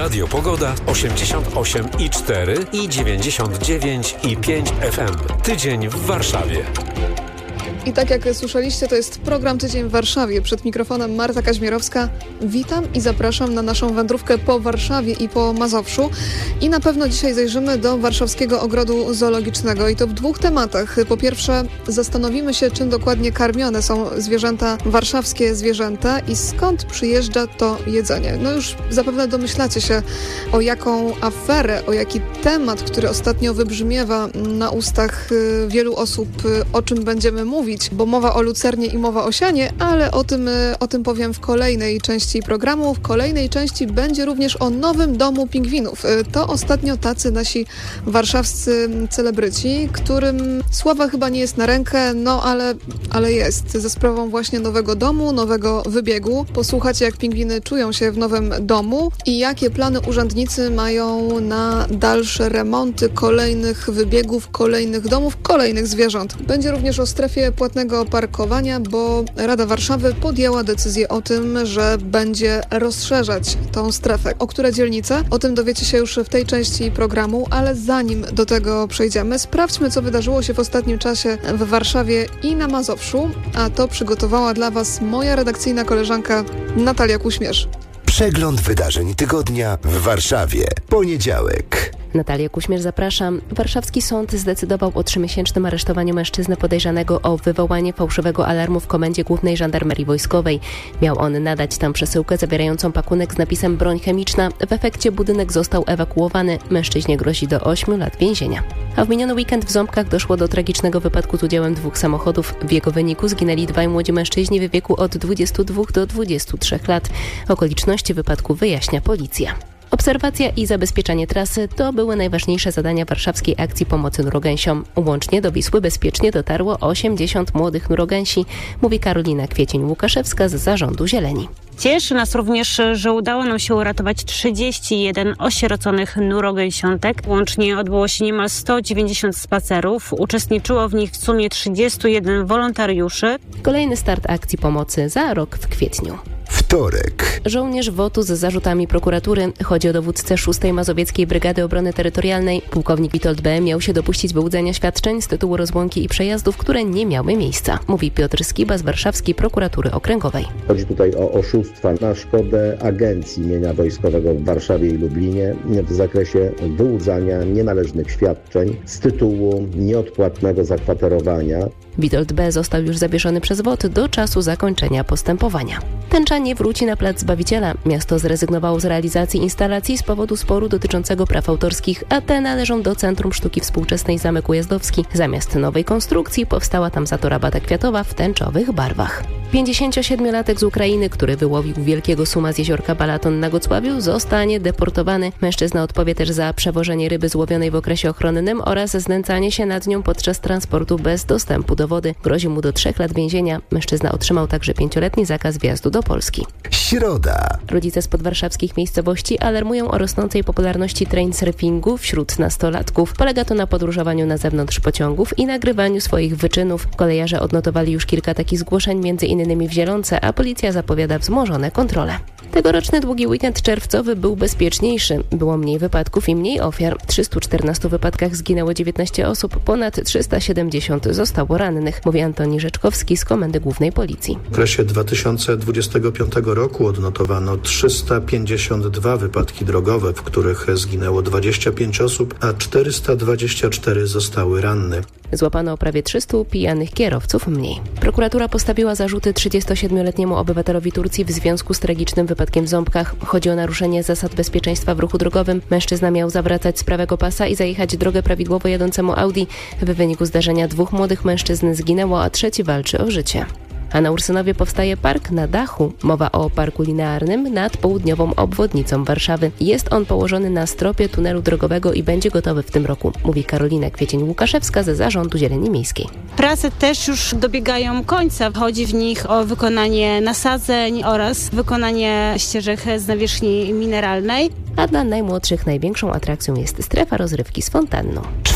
Radio Pogoda 88,4 i 99,5 FM. Tydzień w Warszawie. I tak jak słyszeliście, to jest program Tydzień w Warszawie. Przed mikrofonem Marta Kaźmierowska. Witam i zapraszam na naszą wędrówkę po Warszawie i po Mazowszu. I na pewno dzisiaj zajrzymy do warszawskiego ogrodu zoologicznego. I to w dwóch tematach. Po pierwsze, zastanowimy się, czym dokładnie karmione są zwierzęta, warszawskie zwierzęta i skąd przyjeżdża to jedzenie. No już zapewne domyślacie się, o jaką aferę, o jaki temat, który ostatnio wybrzmiewa na ustach wielu osób, o czym będziemy mówić, bo mowa o lucernie i mowa o sianie, ale o tym powiem w kolejnej części programu. W kolejnej części będzie również o nowym domu pingwinów. To ostatnio tacy nasi warszawscy celebryci, którym sława chyba nie jest na rękę, no ale jest. Ze sprawą właśnie nowego domu, nowego wybiegu. Posłuchajcie, jak pingwiny czują się w nowym domu i jakie plany urzędnicy mają na dalsze remonty kolejnych wybiegów, kolejnych domów, kolejnych zwierząt. Będzie również o strefie płatnego parkowania, bo Rada Warszawy podjęła decyzję o tym, że będzie rozszerzać tą strefę. O które dzielnice? O tym dowiecie się już w tej części programu, ale zanim do tego przejdziemy, sprawdźmy, co wydarzyło się w ostatnim czasie w Warszawie i na Mazowszu, a to przygotowała dla Was moja redakcyjna koleżanka Natalia Kuśmierz. Przegląd wydarzeń tygodnia w Warszawie. Poniedziałek. Natalia Kuśmierz, zapraszam. Warszawski sąd zdecydował o 3-miesięcznym aresztowaniu mężczyzny podejrzanego o wywołanie fałszywego alarmu w Komendzie Głównej Żandarmerii Wojskowej. Miał on nadać tam przesyłkę zawierającą pakunek z napisem broń chemiczna. W efekcie budynek został ewakuowany. Mężczyźnie grozi do 8 lat więzienia. A w miniony weekend w Ząbkach doszło do tragicznego wypadku z udziałem 2 samochodów. W jego wyniku zginęli 2 młodzi mężczyźni w wieku od 22 do 23 lat. Okoliczności wypadku wyjaśnia policja. Obserwacja i zabezpieczanie trasy to były najważniejsze zadania warszawskiej akcji pomocy nurogęsiom. Łącznie do Wisły bezpiecznie dotarło 80 młodych nurogęsi, mówi Karolina Kwiecień-Łukaszewska z Zarządu Zieleni. Cieszy nas również, że udało nam się uratować 31 osieroconych nurogęsiątek. Łącznie odbyło się niemal 190 spacerów. Uczestniczyło w nich w sumie 31 wolontariuszy. Kolejny start akcji pomocy za rok w kwietniu. Wtorek. Żołnierz WOT-u z zarzutami prokuratury. Chodzi o dowódcę 6. Mazowieckiej Brygady Obrony Terytorialnej. Pułkownik Witold B. miał się dopuścić wyłudzenia świadczeń z tytułu rozłąki i przejazdów, które nie miały miejsca, mówi Piotr Skiba z Warszawskiej Prokuratury Okręgowej. Chodzi tutaj o oszustwa na szkodę Agencji Mienia Wojskowego w Warszawie i Lublinie w zakresie wyłudzania nienależnych świadczeń z tytułu nieodpłatnego zakwaterowania. Witold B. został już zawieszony przez WOT do czasu zakończenia postępowania. Tęcza nie wróci na Plac Zbawiciela. Miasto zrezygnowało z realizacji instalacji z powodu sporu dotyczącego praw autorskich, a te należą do Centrum Sztuki Współczesnej Zamek Ujazdowski. Zamiast nowej konstrukcji powstała tam za to rabata kwiatowa w tęczowych barwach. 57-latek z Ukrainy, który wyłowił wielkiego suma z jeziorka Balaton na Gocławiu, zostanie deportowany. Mężczyzna odpowie też za przewożenie ryby złowionej w okresie ochronnym oraz znęcanie się nad nią podczas transportu bez dostępu do wody. Grozi mu do 3 lat więzienia. Mężczyzna otrzymał także 5-letni zakaz wjazdu do Polski. Środa. Rodzice z podwarszawskich miejscowości alarmują o rosnącej popularności trainsurfingu wśród nastolatków. Polega to na podróżowaniu na zewnątrz pociągów i nagrywaniu swoich wyczynów. Kolejarze odnotowali już kilka takich zgłoszeń, między innymi w Zielonce, a policja zapowiada wzmożone kontrole. Tegoroczny długi weekend czerwcowy był bezpieczniejszy. Było mniej wypadków i mniej ofiar. W 314 wypadkach zginęło 19 osób, ponad 370 zostało rannych, mówi Antoni Rzeczkowski z Komendy Głównej Policji. W okresie 2025 roku odnotowano 352 wypadki drogowe, w których zginęło 25 osób, a 424 zostały ranne. Złapano prawie 300 pijanych kierowców mniej. Prokuratura postawiła zarzuty 37-letniemu obywatelowi Turcji w związku z tragicznym wypadkiem w Ząbkach. Chodzi o naruszenie zasad bezpieczeństwa w ruchu drogowym. Mężczyzna miał zawracać z prawego pasa i zajechać drogę prawidłowo jadącemu Audi. W wyniku zdarzenia 2 młodych mężczyzn zginęło, a 3 walczy o życie. A na Ursynowie powstaje park na dachu. Mowa o parku linearnym nad południową obwodnicą Warszawy. Jest on położony na stropie tunelu drogowego i będzie gotowy w tym roku, mówi Karolina Kwiecień-Łukaszewska ze Zarządu Zieleni Miejskiej. Prace też już dobiegają końca. Chodzi w nich o wykonanie nasadzeń oraz wykonanie ścieżek z nawierzchni mineralnej. A dla najmłodszych największą atrakcją jest strefa rozrywki z fontanną.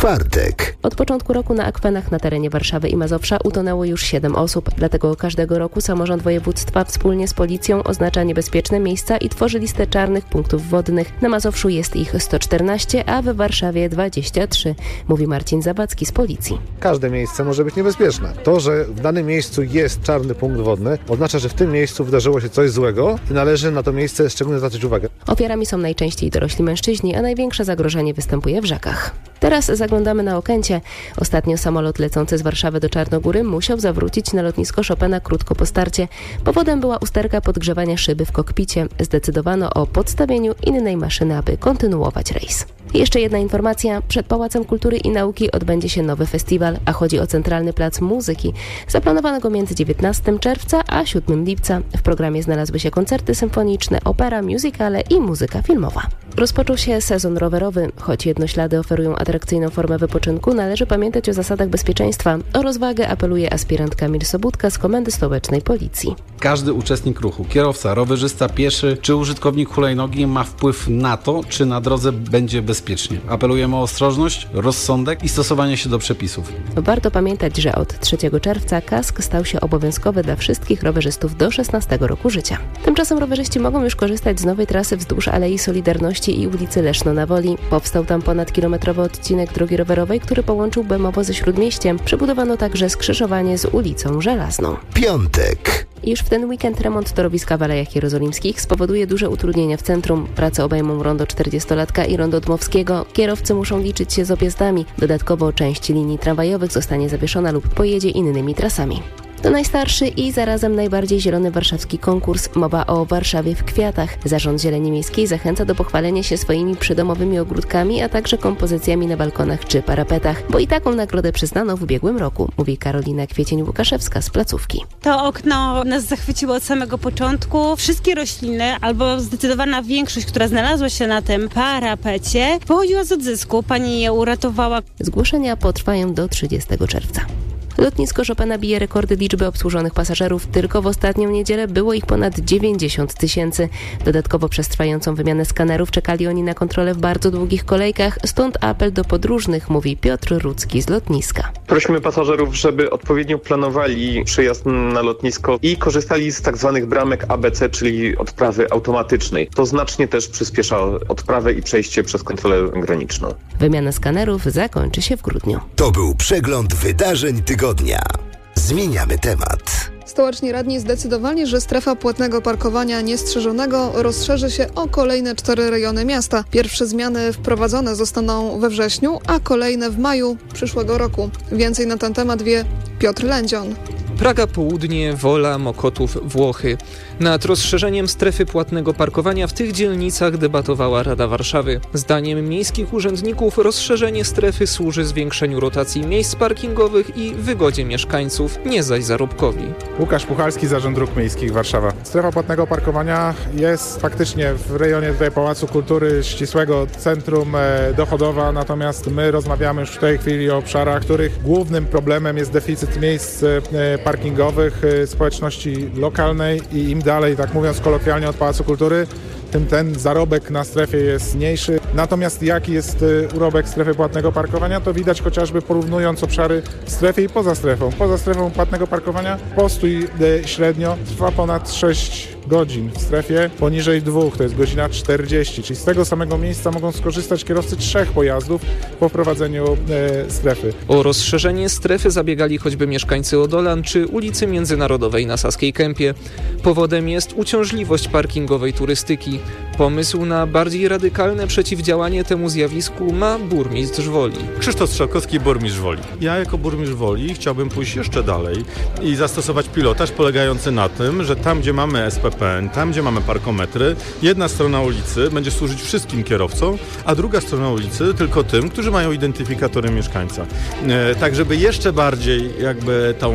Czwartek. Od początku roku na akwenach na terenie Warszawy i Mazowsza utonęło już 7 osób. Dlatego każdego roku samorząd województwa wspólnie z policją oznacza niebezpieczne miejsca i tworzy listę czarnych punktów wodnych. Na Mazowszu jest ich 114, a we Warszawie 23, mówi Marcin Zawadzki z policji. Każde miejsce może być niebezpieczne. To, że w danym miejscu jest czarny punkt wodny, oznacza, że w tym miejscu wydarzyło się coś złego i należy na to miejsce szczególnie zwracać uwagę. Ofiarami są najczęściej dorośli mężczyźni, a największe zagrożenie występuje w rzekach. Teraz zaglądamy na Okęcie. Ostatnio samolot lecący z Warszawy do Czarnogóry musiał zawrócić na lotnisko Chopina krótko po starcie. Powodem była usterka podgrzewania szyby w kokpicie. Zdecydowano o podstawieniu innej maszyny, aby kontynuować rejs. Jeszcze jedna informacja. Przed Pałacem Kultury i Nauki odbędzie się nowy festiwal, a chodzi o Centralny Plac Muzyki. Zaplanowano go między 19 czerwca a 7 lipca. W programie znalazły się koncerty symfoniczne, opera, musicale i muzyka filmowa. Rozpoczął się sezon rowerowy. Choć jednoślady oferują atrakcyjną formę wypoczynku, należy pamiętać o zasadach bezpieczeństwa. O rozwagę apeluje aspirant Kamil Sobudka z Komendy Stołecznej Policji. Każdy uczestnik ruchu, kierowca, rowerzysta, pieszy czy użytkownik hulajnogi ma wpływ na to, czy na drodze będzie bezpiecznie. Apelujemy o ostrożność, rozsądek i stosowanie się do przepisów. Warto pamiętać, że od 3 czerwca kask stał się obowiązkowy dla wszystkich rowerzystów do 16 roku życia. Tymczasem rowerzyści mogą już korzystać z nowej trasy wzdłuż Alei Solidarności i ulicy Leszno na Woli. Powstał tam ponadkilometrowy odcinek drogi rowerowej, który połączył Bemowo ze Śródmieściem. Przebudowano także skrzyżowanie z ulicą Żelazną. Piątek. Już w ten weekend remont torowiska w Alejach Jerozolimskich spowoduje duże utrudnienia w centrum. Prace obejmą rondo 40-latka i rondo Dmowskiego. Kierowcy muszą liczyć się z objazdami. Dodatkowo część linii tramwajowych zostanie zawieszona lub pojedzie innymi trasami. To najstarszy i zarazem najbardziej zielony warszawski konkurs. Mowa o Warszawie w kwiatach. Zarząd Zieleni Miejskiej zachęca do pochwalenia się swoimi przydomowymi ogródkami, a także kompozycjami na balkonach czy parapetach, bo i taką nagrodę przyznano w ubiegłym roku, mówi Karolina Kwiecień-Łukaszewska z placówki. To okno nas zachwyciło od samego początku. Wszystkie rośliny, albo zdecydowana większość, która znalazła się na tym parapecie, pochodziła z odzysku. Pani je uratowała. Zgłoszenia potrwają do 30 czerwca. Lotnisko Chopina bije rekordy liczby obsłużonych pasażerów. Tylko w ostatnią niedzielę było ich ponad 90 000. Dodatkowo przez trwającą wymianę skanerów czekali oni na kontrolę w bardzo długich kolejkach, stąd apel do podróżnych, mówi Piotr Rudzki z lotniska. Prosimy pasażerów, żeby odpowiednio planowali przyjazd na lotnisko i korzystali z tak zwanych bramek ABC, czyli odprawy automatycznej. To znacznie też przyspiesza odprawę i przejście przez kontrolę graniczną. Wymiana skanerów zakończy się w grudniu. To był przegląd wydarzeń tygodnia. Zmieniamy temat. Stołeczni radni zdecydowali, że strefa płatnego parkowania niestrzeżonego rozszerzy się o kolejne 4 rejony miasta. Pierwsze zmiany wprowadzone zostaną we wrześniu, a kolejne w maju przyszłego roku. Więcej na ten temat wie Piotr Lędzion. Praga Południe, Wola, Mokotów, Włochy. Nad rozszerzeniem strefy płatnego parkowania w tych dzielnicach debatowała Rada Warszawy. Zdaniem miejskich urzędników rozszerzenie strefy służy zwiększeniu rotacji miejsc parkingowych i wygodzie mieszkańców, nie zaś zarobkowi. Łukasz Puchalski, Zarząd Dróg Miejskich Warszawa. Strefa płatnego parkowania jest faktycznie w rejonie tutaj Pałacu Kultury Ścisłego, centrum dochodowa, natomiast my rozmawiamy już w tej chwili o obszarach, których głównym problemem jest deficyt miejsc parkingowych społeczności lokalnej i im dalej, tak mówiąc kolokwialnie, od Pałacu Kultury, tym ten zarobek na strefie jest mniejszy. Natomiast jaki jest urobek strefy płatnego parkowania, to widać chociażby porównując obszary w strefie i poza strefą. Poza strefą płatnego parkowania postój średnio trwa ponad 6 godzin. W strefie poniżej 2, to jest godzina 40, czyli z tego samego miejsca mogą skorzystać kierowcy 3 pojazdów po wprowadzeniu strefy. O rozszerzenie strefy zabiegali choćby mieszkańcy Odolan czy ulicy Międzynarodowej na Saskiej Kępie. Powodem jest uciążliwość parkingowej turystyki. Pomysł na bardziej radykalne przeciwdziałanie temu zjawisku ma burmistrz Woli. Krzysztof Strzałkowski, burmistrz Woli. Ja jako burmistrz Woli chciałbym pójść jeszcze dalej i zastosować pilotaż polegający na tym, że tam, gdzie mamy SPPN, tam, gdzie mamy parkometry, jedna strona ulicy będzie służyć wszystkim kierowcom, a druga strona ulicy tylko tym, którzy mają identyfikatory mieszkańca. Tak, żeby jeszcze bardziej jakby tą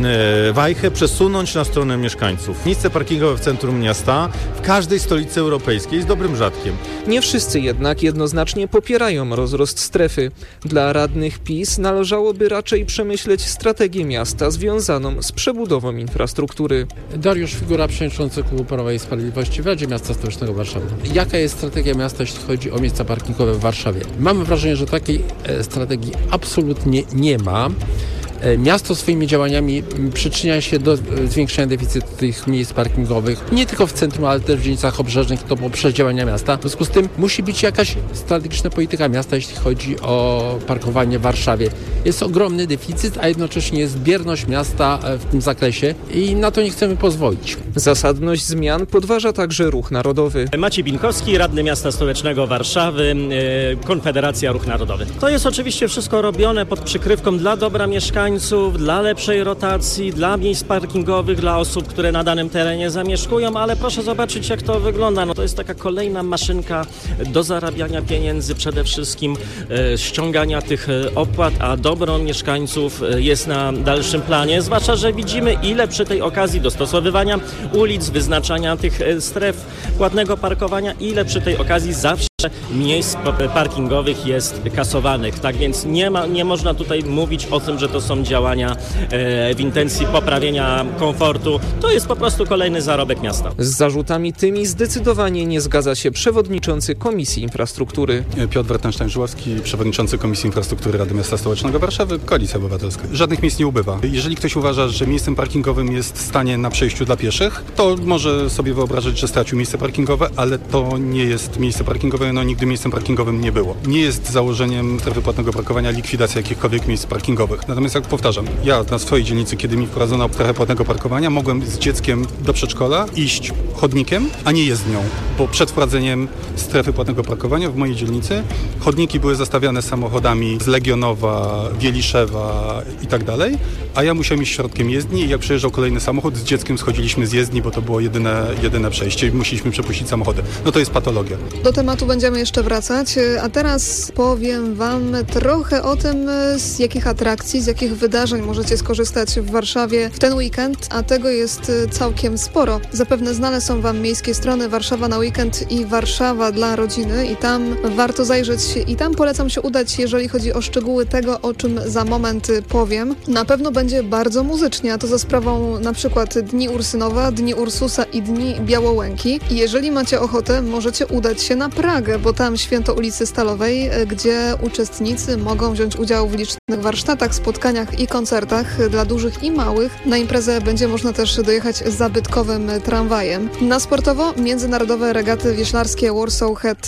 wajchę przesunąć na stronę mieszkańców. Miejsce parkingowe w centrum miasta, w każdej stolicy europejskiej europejskiej z dobrym rzadkiem. Nie wszyscy jednak jednoznacznie popierają rozrost strefy. Dla radnych PiS należałoby raczej przemyśleć strategię miasta związaną z przebudową infrastruktury. Dariusz Figura, przewodniczący Klubu Prawa i Sprawiedliwości w Radzie Miasta Stołecznego Warszawy. Jaka jest strategia miasta, jeśli chodzi o miejsca parkingowe w Warszawie? Mamy wrażenie, że takiej strategii absolutnie nie ma. Miasto swoimi działaniami przyczynia się do zwiększenia deficytu tych miejsc parkingowych, nie tylko w centrum, ale też w dzielnicach obrzeżnych, to poprzez działania miasta. W związku z tym musi być jakaś strategiczna polityka miasta, jeśli chodzi o parkowanie w Warszawie. Jest ogromny deficyt, a jednocześnie jest bierność miasta w tym zakresie i na to nie chcemy pozwolić. Zasadność zmian podważa także Ruch Narodowy. Maciej Binkowski, radny Miasta Stołecznego Warszawy, Konfederacja Ruch Narodowy. To jest oczywiście wszystko robione pod przykrywką dla dobra mieszkańców, dla lepszej rotacji, dla miejsc parkingowych, dla osób, które na danym terenie zamieszkują, ale proszę zobaczyć, jak to wygląda. To jest taka kolejna maszynka do zarabiania pieniędzy, przede wszystkim ściągania tych opłat, a dobro mieszkańców jest na dalszym planie, zwłaszcza, że widzimy, ile przy tej okazji dostosowywania ulic, wyznaczania tych stref płatnego parkowania, ile przy tej okazji zawsze miejsc parkingowych jest kasowanych. Tak więc nie można tutaj mówić o tym, że to są działania w intencji poprawienia komfortu. To jest po prostu kolejny zarobek miasta. Z zarzutami tymi zdecydowanie nie zgadza się przewodniczący Komisji Infrastruktury. Piotr Wertenstein-Żuławski, przewodniczący Komisji Infrastruktury Rady Miasta Stołecznego Warszawy, Koalicja Obywatelska. Żadnych miejsc nie ubywa. Jeżeli ktoś uważa, że miejscem parkingowym jest stanie na przejściu dla pieszych, to może sobie wyobrażać, że stracił miejsce parkingowe, ale to nie jest miejsce parkingowe, nigdy miejscem parkingowym nie było. Nie jest założeniem strefy płatnego parkowania likwidacja jakichkolwiek miejsc parkingowych. Natomiast jak powtarzam, ja na swojej dzielnicy, kiedy mi wprowadzono strefę płatnego parkowania, mogłem z dzieckiem do przedszkola iść chodnikiem, a nie jezdnią, bo przed wprowadzeniem strefy płatnego parkowania w mojej dzielnicy chodniki były zastawiane samochodami z Legionowa, Wieliszewa i tak dalej, a ja musiałem iść środkiem jezdni i jak przejeżdżał kolejny samochód, z dzieckiem schodziliśmy z jezdni, bo to było jedyne przejście i musieliśmy przepuścić samochody. To jest patologia. Do tematu będziemy jeszcze wracać, a teraz powiem Wam trochę o tym, z jakich atrakcji, z jakich wydarzeń możecie skorzystać w Warszawie w ten weekend, a tego jest całkiem sporo. Zapewne znane są Wam miejskie strony Warszawa na weekend i Warszawa dla rodziny i tam warto zajrzeć i tam polecam się udać, jeżeli chodzi o szczegóły tego, o czym za moment powiem. Na pewno będzie bardzo muzycznie, a to za sprawą na przykład Dni Ursynowa, Dni Ursusa i Dni Białołęki. I jeżeli macie ochotę, możecie udać się na Pragę, bo tam święto ulicy Stalowej, gdzie uczestnicy mogą wziąć udział w licznych warsztatach, spotkaniach i koncertach dla dużych i małych. Na imprezę będzie można też dojechać zabytkowym tramwajem. Na sportowo międzynarodowe regaty wioślarskie Warsaw Head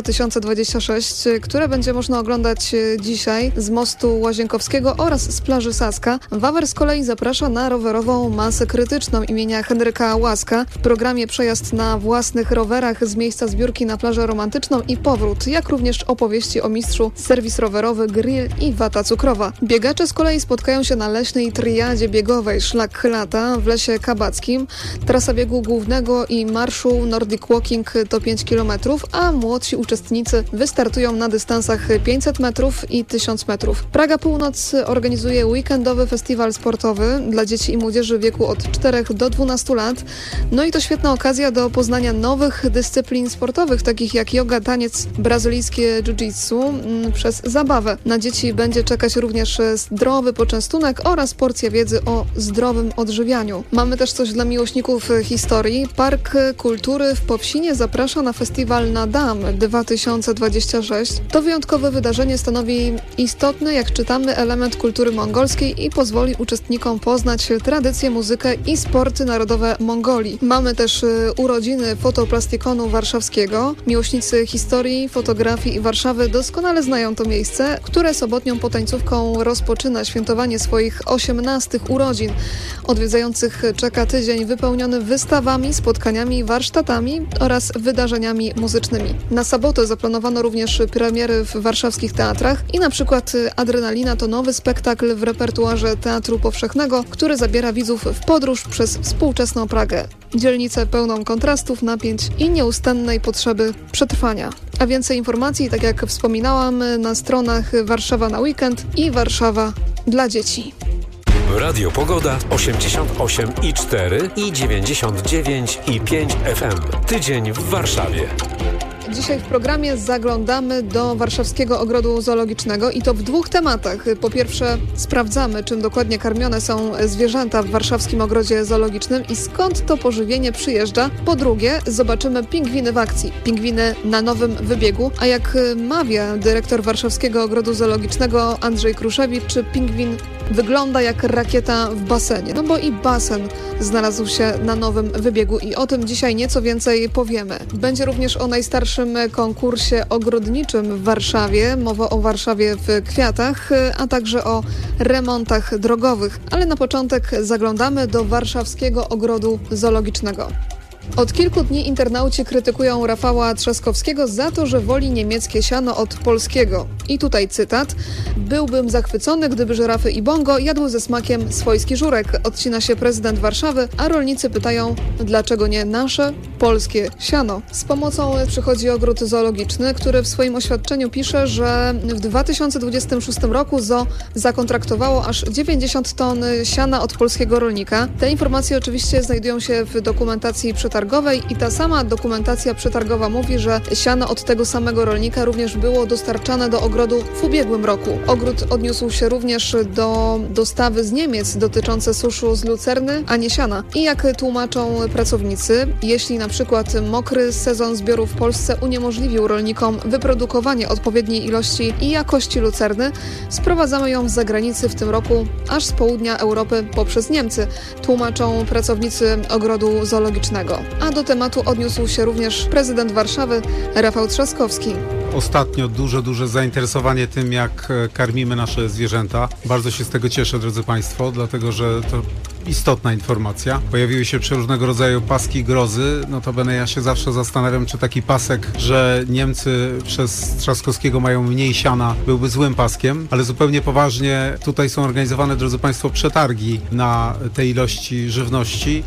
2026, które będzie można oglądać dzisiaj z mostu Łazienkowskiego oraz z plaży Saska. Wawer z kolei zaprasza na rowerową masę krytyczną imienia Henryka Łaska. W programie przejazd na własnych rowerach z miejsca zbiórki na plażę romantyczną i powrót, jak również opowieści o mistrzu, serwis rowerowy, grill i wata cukrowa. Biegacze z kolei spotkają się na leśnej triadzie biegowej Szlak Chylata w Lesie Kabackim. Trasa biegu głównego i marszu Nordic Walking to 5 km, a młodsi uczestnicy wystartują na dystansach 500 metrów i 1000 metrów. Praga Północ organizuje weekendowy festiwal sportowy dla dzieci i młodzieży w wieku od 4 do 12 lat. No i to świetna okazja do poznania nowych dyscyplin sportowych, takich jak joga, taniec, brazylijskie jiu-jitsu przez zabawę. Na dzieci będzie czekać również zdrowy poczęstunek oraz porcja wiedzy o zdrowym odżywianiu. Mamy też coś dla miłośników historii. Park Kultury w Powsinie zaprasza na festiwal Nadam 2026. To wyjątkowe wydarzenie stanowi istotny, jak czytamy, element kultury mongolskiej i pozwoli uczestnikom poznać tradycję, muzykę i sporty narodowe Mongolii. Mamy też urodziny fotoplastikonu warszawskiego. Miłośnicy historii, fotografii i Warszawy doskonale znają to miejsce, które sobotnią potańcówką rozpoczyna świętowanie swoich 18 urodzin. Odwiedzających czeka tydzień wypełniony wystawami, spotkaniami, warsztatami oraz wydarzeniami muzycznymi. Na sobotę zaplanowano również premiery w warszawskich teatrach i na przykład Adrenalina to nowy spektakl w repertuarze Teatru Powszechnego, który zabiera widzów w podróż przez współczesną Pragę. Dzielnicę pełną kontrastów, napięć i nieustannej potrzeby przetrwania. A więcej informacji, tak jak wspominałam, na stronach Warszawa na weekend i Warszawa dla dzieci. Radio Pogoda 88,4 i 99,5 FM. Tydzień w Warszawie. Dzisiaj w programie zaglądamy do Warszawskiego Ogrodu Zoologicznego i to w dwóch tematach. Po pierwsze sprawdzamy, czym dokładnie karmione są zwierzęta w Warszawskim Ogrodzie Zoologicznym i skąd to pożywienie przyjeżdża. Po drugie zobaczymy pingwiny w akcji, pingwiny na nowym wybiegu, a jak mawia dyrektor Warszawskiego Ogrodu Zoologicznego Andrzej Kruszewicz, pingwin wygląda jak rakieta w basenie, no bo i basen znalazł się na nowym wybiegu i o tym dzisiaj nieco więcej powiemy. Będzie również o najstarszym konkursie ogrodniczym w Warszawie, mowa o Warszawie w kwiatach, a także o remontach drogowych. Ale na początek zaglądamy do Warszawskiego Ogrodu Zoologicznego. Od kilku dni internauci krytykują Rafała Trzaskowskiego za to, że woli niemieckie siano od polskiego. I tutaj cytat. Byłbym zachwycony, gdyby żyrafy i bongo jadły ze smakiem swojski żurek. Odcina się prezydent Warszawy, a rolnicy pytają, dlaczego nie nasze, polskie siano. Z pomocą przychodzi ogród zoologiczny, który w swoim oświadczeniu pisze, że w 2026 roku ZOO zakontraktowało aż 90 ton siana od polskiego rolnika. Te informacje oczywiście znajdują się w dokumentacji przetargowej i ta sama dokumentacja przetargowa mówi, że siano od tego samego rolnika również było dostarczane do ogrodu w ubiegłym roku. Ogród odniósł się również do dostawy z Niemiec dotyczące suszu z lucerny, a nie siana. I jak tłumaczą pracownicy, jeśli na przykład mokry sezon zbioru w Polsce uniemożliwił rolnikom wyprodukowanie odpowiedniej ilości i jakości lucerny, sprowadzamy ją z zagranicy w tym roku aż z południa Europy poprzez Niemcy, tłumaczą pracownicy ogrodu zoologicznego. A do tematu odniósł się również prezydent Warszawy Rafał Trzaskowski. Ostatnio duże zainteresowanie tym, jak karmimy nasze zwierzęta. Bardzo się z tego cieszę, drodzy Państwo, dlatego że to istotna informacja. Pojawiły się przeróżnego rodzaju paski grozy. Notabene ja się zawsze zastanawiam, czy taki pasek, że Niemcy przez Trzaskowskiego mają mniej siana, byłby złym paskiem, ale zupełnie poważnie tutaj są organizowane, drodzy Państwo, przetargi na tej ilości żywności.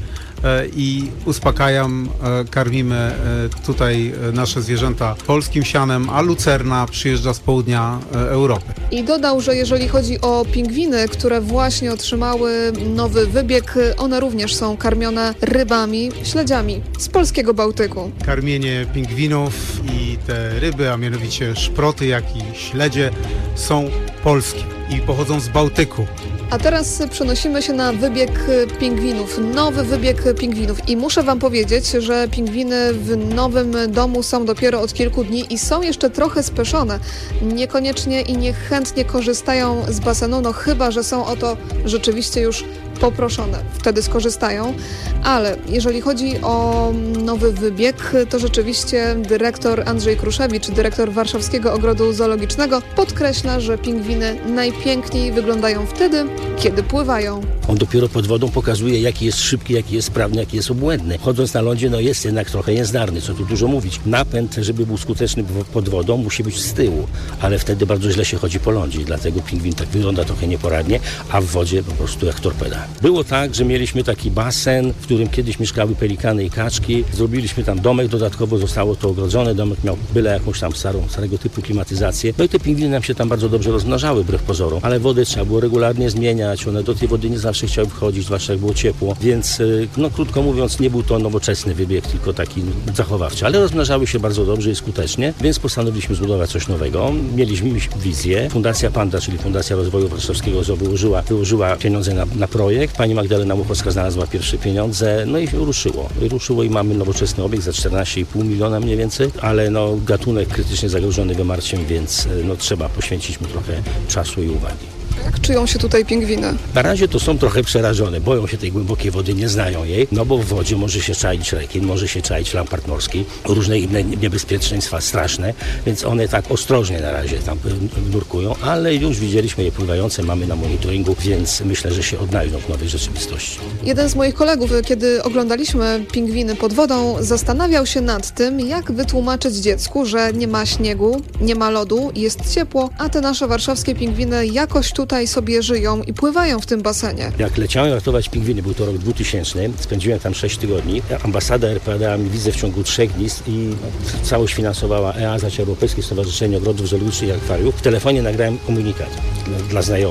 I uspokajam, karmimy tutaj nasze zwierzęta polskim sianem, a lucerna przyjeżdża z południa Europy. I dodał, że jeżeli chodzi o pingwiny, które właśnie otrzymały nowy wybieg, one również są karmione rybami, śledziami z polskiego Bałtyku. Karmienie pingwinów i te ryby, a mianowicie szproty, jak i śledzie, są polskie i pochodzą z Bałtyku. A teraz przenosimy się na wybieg pingwinów, nowy wybieg pingwinów i muszę Wam powiedzieć, że pingwiny w nowym domu są dopiero od kilku dni i są jeszcze trochę speszone. Niekoniecznie i niechętnie korzystają z basenu, no chyba że są o to rzeczywiście już poproszone. Wtedy skorzystają, ale jeżeli chodzi o nowy wybieg, to rzeczywiście dyrektor Andrzej Kruszewicz, dyrektor Warszawskiego Ogrodu Zoologicznego, podkreśla, że pingwiny najpiękniej wyglądają wtedy, kiedy pływają. On dopiero pod wodą pokazuje, jaki jest szybki, jaki jest sprawny, jaki jest obłędny. Chodząc na lądzie, no jest jednak trochę niezdarny, co tu dużo mówić. Napęd, żeby był skuteczny pod wodą, musi być z tyłu, ale wtedy bardzo źle się chodzi po lądzie i dlatego pingwin tak wygląda trochę nieporadnie, a w wodzie po prostu jak torpeda. Było tak, że mieliśmy taki basen, w którym kiedyś mieszkały pelikany i kaczki. Zrobiliśmy tam domek, dodatkowo zostało to ogrodzone. Domek miał byle jakąś tam starego typu klimatyzację. No i te pingwiny nam się tam bardzo dobrze rozmnażały, wbrew pozorom. Ale wodę trzeba było regularnie zmieniać. One do tej wody nie zawsze chciały wchodzić, zwłaszcza jak było ciepło. Więc, no krótko mówiąc, nie był to nowoczesny wybieg, tylko taki zachowawczy. Ale rozmnażały się bardzo dobrze i skutecznie, więc postanowiliśmy zbudować coś nowego. Mieliśmy wizję. Fundacja Panda, czyli Fundacja Rozwoju Warszawskiego Zoo, wyłożyła pieniądze na projekt. Pani Magdalena Muchowska znalazła pierwsze pieniądze, no i ruszyło i mamy nowoczesny obiekt za 14,5 miliona mniej więcej, ale no gatunek krytycznie zagrożony wymarciem, więc no trzeba poświęcić mu trochę czasu i uwagi. Jak czują się tutaj pingwiny? Na razie to są trochę przerażone, boją się tej głębokiej wody, nie znają jej, no bo w wodzie może się czaić rekin, może się czaić lampart morski, różne inne niebezpieczeństwa straszne, więc one tak ostrożnie na razie tam nurkują, ale już widzieliśmy je pływające, mamy na monitoringu, więc myślę, że się odnajdą w nowej rzeczywistości. Jeden z moich kolegów, kiedy oglądaliśmy pingwiny pod wodą, zastanawiał się nad tym, jak wytłumaczyć dziecku, że nie ma śniegu, nie ma lodu, jest ciepło, a te nasze warszawskie pingwiny jakoś tutaj sobie żyją i pływają w tym basenie. Jak leciałem ratować pingwiny, był to rok 2000, spędziłem tam 6 tygodni. Ambasada RP dała mi wizę w ciągu 3 dni i całość finansowała EASA, czy Europejskie Stowarzyszenie Ogrodów Zoologicznych i Akwariów. W telefonie nagrałem komunikat dla znajomych.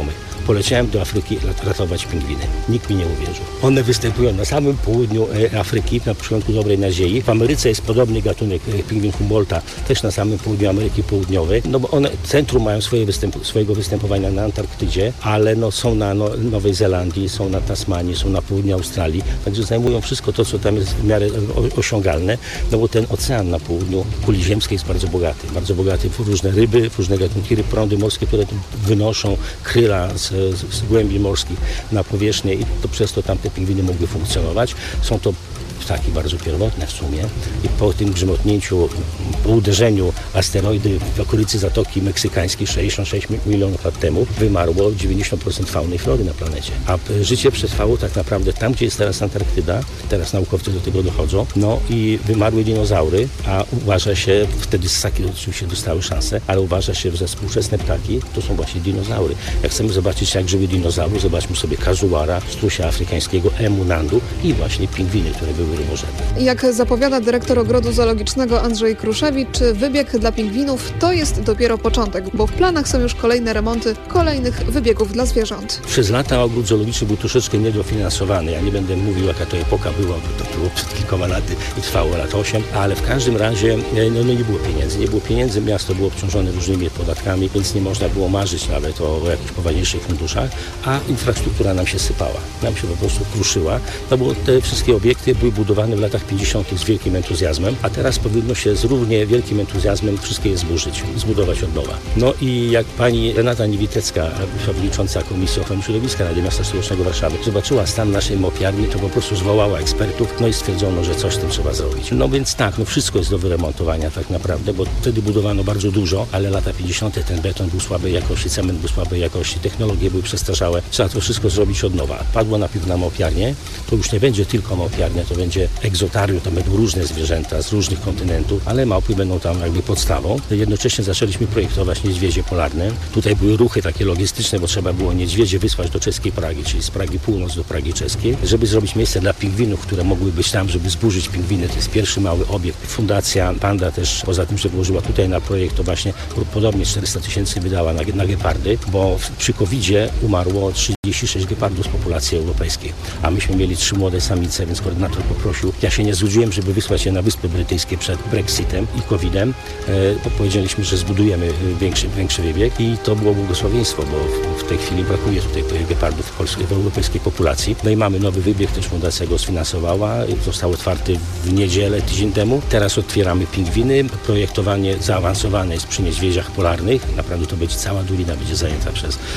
Poleciałem do Afryki ratować pingwiny. Nikt mi nie uwierzył. One występują na samym południu Afryki, na początku Dobrej Nadziei. W Ameryce jest podobny gatunek pingwin Humboldta, też na samym południu Ameryki Południowej. No bo one w centrum mają swojego występowania na Antarktydzie, ale są na Nowej Zelandii, są na Tasmanii, są na południu Australii. Także zajmują wszystko to, co tam jest w miarę osiągalne, no bo ten ocean na południu kuli ziemskiej jest bardzo bogaty w różne ryby, w różne gatunki ryb, prądy morskie, które wynoszą kryla z głębi morskich na powierzchnię i to przez to tam te pingwiny mogły funkcjonować. Są to ptaki bardzo pierwotne w sumie i po tym grzmotnięciu, po uderzeniu asteroidy w okolicy Zatoki Meksykańskiej 66 milionów lat temu wymarło 90% fauny i flory na planecie. A życie przetrwało tak naprawdę tam, gdzie jest teraz Antarktyda, teraz naukowcy do tego dochodzą, no i wymarły dinozaury, a uważa się, wtedy ssaki oczywiście dostały szansę, ale uważa się, że współczesne ptaki to są właśnie dinozaury. Jak chcemy zobaczyć, jak żyły dinozaury, zobaczmy sobie kazuara, strusia afrykańskiego, emu nandu i właśnie pingwiny, które były rybożerne. Jak zapowiada dyrektor Ogrodu Zoologicznego Andrzej Kruszewicz, wybieg dla pingwinów to jest dopiero początek, bo w planach są już kolejne remonty kolejnych wybiegów dla zwierząt. Przez lata ogród zoologiczny był troszeczkę niedofinansowany. Ja nie będę mówił, jaka to epoka była, bo to było przed kilkoma laty i trwało lat 8, ale w każdym razie nie było pieniędzy. Nie było pieniędzy, miasto było obciążone różnymi podatkami, więc nie można było marzyć nawet o jakichś poważniejszych funduszach, a infrastruktura nam się sypała. Nam się po prostu kruszyła, no bo te wszystkie obiekty były budowane w latach 50. z wielkim entuzjazmem, a teraz powinno się z równie wielkim entuzjazmem wszystkie je zbudować od nowa. No i jak pani Renata Niewitecka, przewodnicząca Komisji Ochrony Środowiska Rady Miasta Stołecznego Warszawy, zobaczyła stan naszej mopiarni, to po prostu zwołała ekspertów, no i stwierdzono, że coś z tym trzeba zrobić. No więc tak, wszystko jest do wyremontowania tak naprawdę, bo wtedy budowano bardzo dużo, ale lata 50. ten beton był słabej jakości, cement był słabej jakości, technologie były przestarzałe, trzeba to wszystko zrobić od nowa. Padło najpierw na mopiarnię, to już nie będzie tylko mopiarnia, to będzie egzotarium, tam będą różne zwierzęta z różnych kontynentów, ale małpy będą tam jakby podstawą. Jednocześnie zaczęliśmy projektować niedźwiedzie polarne. Tutaj były ruchy takie logistyczne, bo trzeba było niedźwiedzie wysłać do czeskiej Pragi, czyli z Pragi Północ do Pragi Czeskiej, żeby zrobić miejsce dla pingwinów, które mogły być tam, żeby zburzyć pingwiny. To jest pierwszy mały obiekt. Fundacja Panda też, poza tym, że włożyła tutaj na projekt, to właśnie podobnie 400 000 wydała na gepardy, bo przy COVID-zie umarło 36 gepardów z populacji europejskiej, a myśmy mieli 3 młode samice, więc koordynator poprosił. Ja się nie zgodziłem, żeby wysłać je na Wyspy Brytyjskie przed Brexitem i COVID-em. Powiedzieliśmy, że zbudujemy większy wybieg i to było błogosławieństwo, bo w tej chwili brakuje tutaj gepardów w europejskiej populacji. No i mamy nowy wybieg, też fundacja go sfinansowała. Został otwarty w niedzielę, tydzień temu. Teraz otwieramy pingwiny. Projektowanie zaawansowane jest przy niedźwiedziach polarnych. Naprawdę to będzie cała dolina będzie zajęta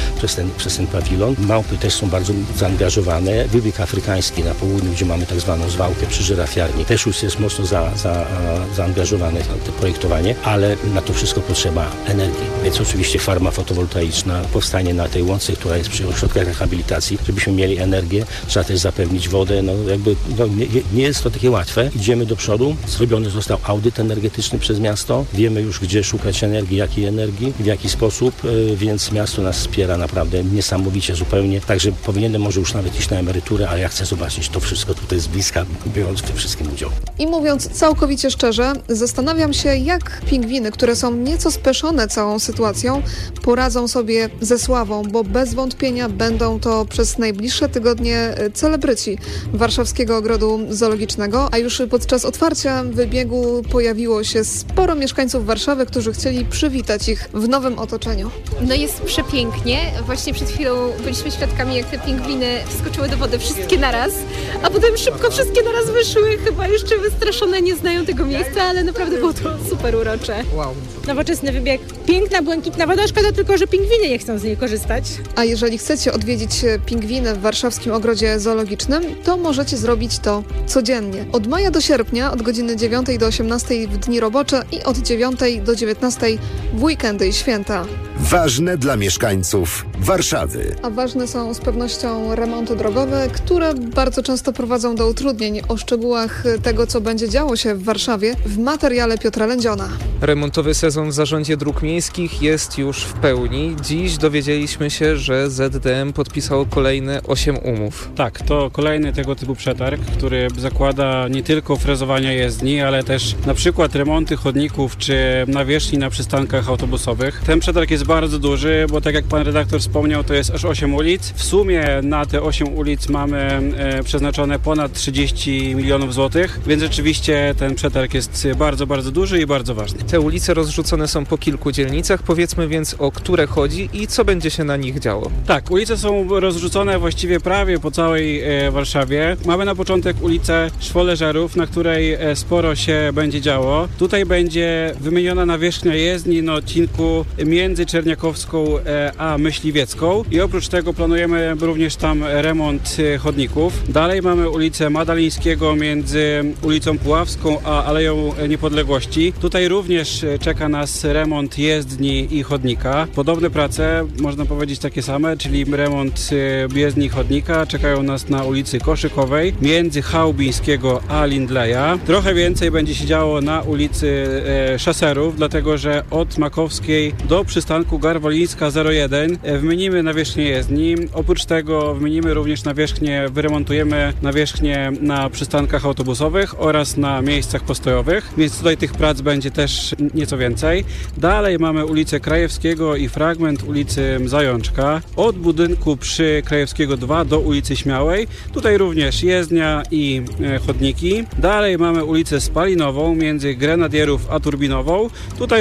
przez ten pawilon. Małpy też są bardzo zaangażowane. Wybieg afrykański na południu, gdzie mamy tak zwaną zwałkę przy żyrafiarni, też już jest mocno zaangażowane w to projektowanie, ale na to wszystko potrzeba energii. Więc oczywiście farma fotowoltaiczna powstanie na tej łące, która jest przy ośrodkach rehabilitacji. Żebyśmy mieli energię, trzeba też zapewnić wodę. Nie jest to takie łatwe. Idziemy do przodu. Zrobiony został audyt energetyczny przez miasto. Wiemy już, gdzie szukać energii, jakiej energii, w jaki sposób, więc miasto nas wspiera naprawdę niesamowicie zupełnie. Także powinienem może już nawet iść na emeryturę, ale ja chcę zobaczyć to wszystko tutaj z bliska, biorąc w tym wszystkim udział. I mówiąc całkowicie szczerze, zastanawiam się, jak pingwiny, które są nieco speszone całą sytuacją, poradzą sobie ze sławą, bo bez wątpienia będą to przez najbliższe tygodnie celebryci Warszawskiego Ogrodu Zoologicznego, a już podczas otwarcia wybiegu pojawiło się sporo mieszkańców Warszawy, którzy chcieli przywitać ich w nowym otoczeniu. No jest przepięknie. Właśnie przed chwilą byliśmy świadkami, jak te pingwiny wskoczyły do wody wszystkie naraz, a potem szybko wszystkie naraz wyszły, chyba jeszcze wystraszone, nie znają tego miejsca, ale naprawdę było to super urocze. Wow. Nowoczesny wybieg. Piękna, błękitna woda, szkoda tylko, że pingwiny nie chcą z niej korzystać. A jeżeli chcecie odwiedzić pingwiny w Warszawskim Ogrodzie Zoologicznym, to możecie zrobić to codziennie. Od maja do sierpnia, od godziny 9 do 18 w dni robocze i od 9 do 19 w weekendy i święta. Ważne dla mieszkańców Warszawy. A ważne rozpoczynane są z pewnością remonty drogowe, które bardzo często prowadzą do utrudnień. O szczegółach tego, co będzie działo się w Warszawie, w materiale Piotra Lędziona. Remontowy sezon w Zarządzie Dróg Miejskich jest już w pełni. Dziś dowiedzieliśmy się, że ZDM podpisało kolejne 8 umów. Tak, to kolejny tego typu przetarg, który zakłada nie tylko frezowanie jezdni, ale też na przykład remonty chodników czy nawierzchni na przystankach autobusowych. Ten przetarg jest bardzo duży, bo tak jak pan redaktor wspomniał, to jest aż 8 ulic. W sumie na te 8 ulic mamy przeznaczone ponad 30 milionów złotych, więc rzeczywiście ten przetarg jest bardzo, bardzo duży i bardzo ważny. Te ulice rozrzucone są po kilku dzielnicach. Powiedzmy więc, o które chodzi i co będzie się na nich działo. Tak, ulice są rozrzucone właściwie prawie po całej Warszawie. Mamy na początek ulicę Szwoleżerów, na której sporo się będzie działo. Tutaj będzie wymieniona nawierzchnia jezdni na odcinku między Czerniakowską a Myśliwiecką i oprócz tego planujemy również tam remont chodników. Dalej mamy ulicę Madalińskiego między ulicą Puławską a Aleją Niepodległości. Tutaj również czeka nas remont jezdni i chodnika. Podobne prace, można powiedzieć takie same, czyli remont jezdni i chodnika czekają nas na ulicy Koszykowej między Chałubińskiego a Lindleya. Trochę więcej będzie się działo na ulicy Szaserów, dlatego że od Makowskiej do przystanku Garwolińska 01 wymienimy nawierzchnię jezdni. Oprócz tego wymienimy również wyremontujemy nawierzchnię na przystankach autobusowych oraz na miejscach postojowych, więc tutaj tych prac będzie też nieco więcej. Dalej mamy ulicę Krajewskiego i fragment ulicy Zajączka. Od budynku przy Krajewskiego 2 do ulicy Śmiałej. Tutaj również jezdnia i chodniki. Dalej mamy ulicę Spalinową między Grenadierów a Turbinową. Tutaj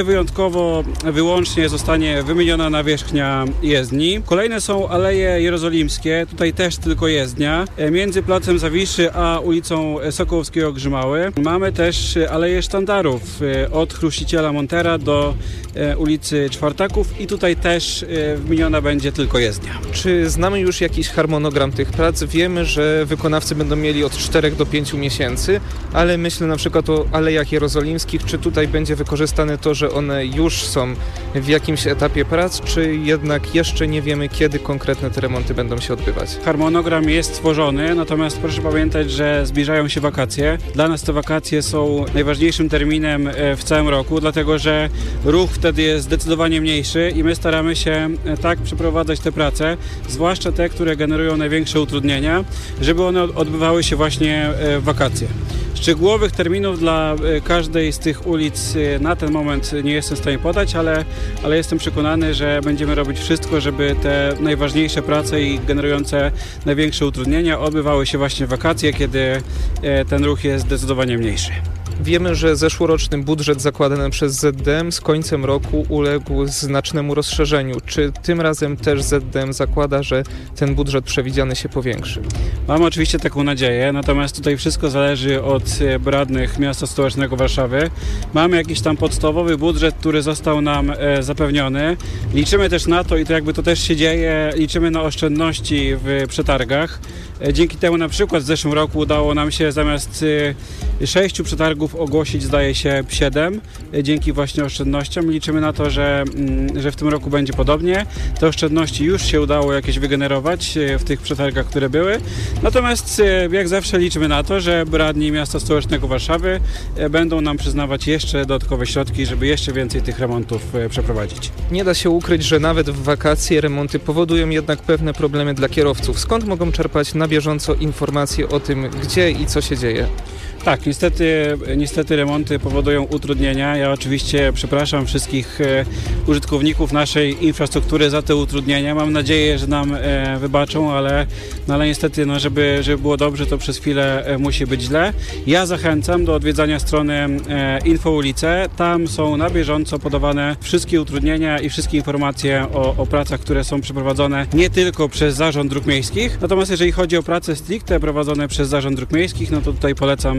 wyłącznie zostanie wymieniona nawierzchnia jezdni. Kolejne są Aleje Jerozolimskie. Tutaj też tylko jezdnia. Między Placem Zawiszy a ulicą Sokołowskiego Grzymały. Mamy też Aleje Sztandarów od Chruściciela Montera do ulicy Czwartaków i tutaj też wymieniona będzie tylko jezdnia. Czy znamy już jakiś harmonogram tych prac? Wiemy, że wykonawcy będą mieli od 4 do 5 miesięcy, ale myślę na przykład o Alejach Jerozolimskich. Czy tutaj będzie wykorzystane to, że one już są w jakimś etapie prac, czy jednak jeszcze nie wiemy, kiedy konkretne te remonty będą się odbywać? Harmonogram jest stworzony, natomiast proszę pamiętać, że zbliżają się wakacje. Dla nas te wakacje są najważniejszym terminem w całym roku, dlatego że ruch wtedy jest zdecydowanie mniejszy i my staramy się tak przeprowadzać te prace, zwłaszcza te, które generują największe utrudnienia, żeby one odbywały się właśnie w wakacje. Szczegółowych terminów dla każdej z tych ulic na ten moment nie jestem w stanie podać, ale jestem przekonany, że będziemy robić wszystko, żeby te najważniejsze prace i generujące największe utrudnienia odbywały się właśnie w wakacje, kiedy ten ruch jest zdecydowanie mniejszy. Wiemy, że zeszłoroczny budżet zakładany przez ZDM z końcem roku uległ znacznemu rozszerzeniu. Czy tym razem też ZDM zakłada, że ten budżet przewidziany się powiększy? Mamy oczywiście taką nadzieję, natomiast tutaj wszystko zależy od radnych miasta stołecznego Warszawy. Mamy jakiś tam podstawowy budżet, który został nam zapewniony. Liczymy też na to, i to jakby to też się dzieje, liczymy na oszczędności w przetargach. Dzięki temu na przykład w zeszłym roku udało nam się zamiast 6 przetargów ogłosić, zdaje się, 7. Dzięki właśnie oszczędnościom. Liczymy na to, że w tym roku będzie podobnie. Te oszczędności już się udało jakieś wygenerować w tych przetargach, które były. Natomiast jak zawsze liczymy na to, że radni miasta stołecznego Warszawy będą nam przyznawać jeszcze dodatkowe środki, żeby jeszcze więcej tych remontów przeprowadzić. Nie da się ukryć, że nawet w wakacje remonty powodują jednak pewne problemy dla kierowców. Skąd mogą czerpać na bieżąco informacje o tym, gdzie i co się dzieje? Tak, niestety remonty powodują utrudnienia. Ja oczywiście przepraszam wszystkich użytkowników naszej infrastruktury za te utrudnienia. Mam nadzieję, że nam wybaczą, ale niestety, żeby było dobrze, to przez chwilę musi być źle. Ja zachęcam do odwiedzania strony Infoulice. Tam są na bieżąco podawane wszystkie utrudnienia i wszystkie informacje o pracach, które są przeprowadzone nie tylko przez Zarząd Dróg Miejskich. Natomiast jeżeli chodzi o prace stricte prowadzone przez Zarząd Dróg Miejskich, no to tutaj polecam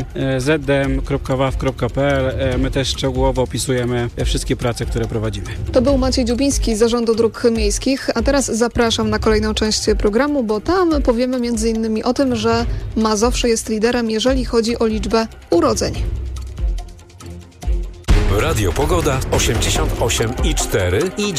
zdm.waw.pl. My też szczegółowo opisujemy wszystkie prace, które prowadzimy. To był Maciej Dziubiński z Zarządu Dróg Miejskich, a teraz zapraszam na kolejną część programu, bo tam powiemy m.in. o tym, że Mazowsze jest liderem, jeżeli chodzi o liczbę urodzeń. Radio Pogoda 88,4 i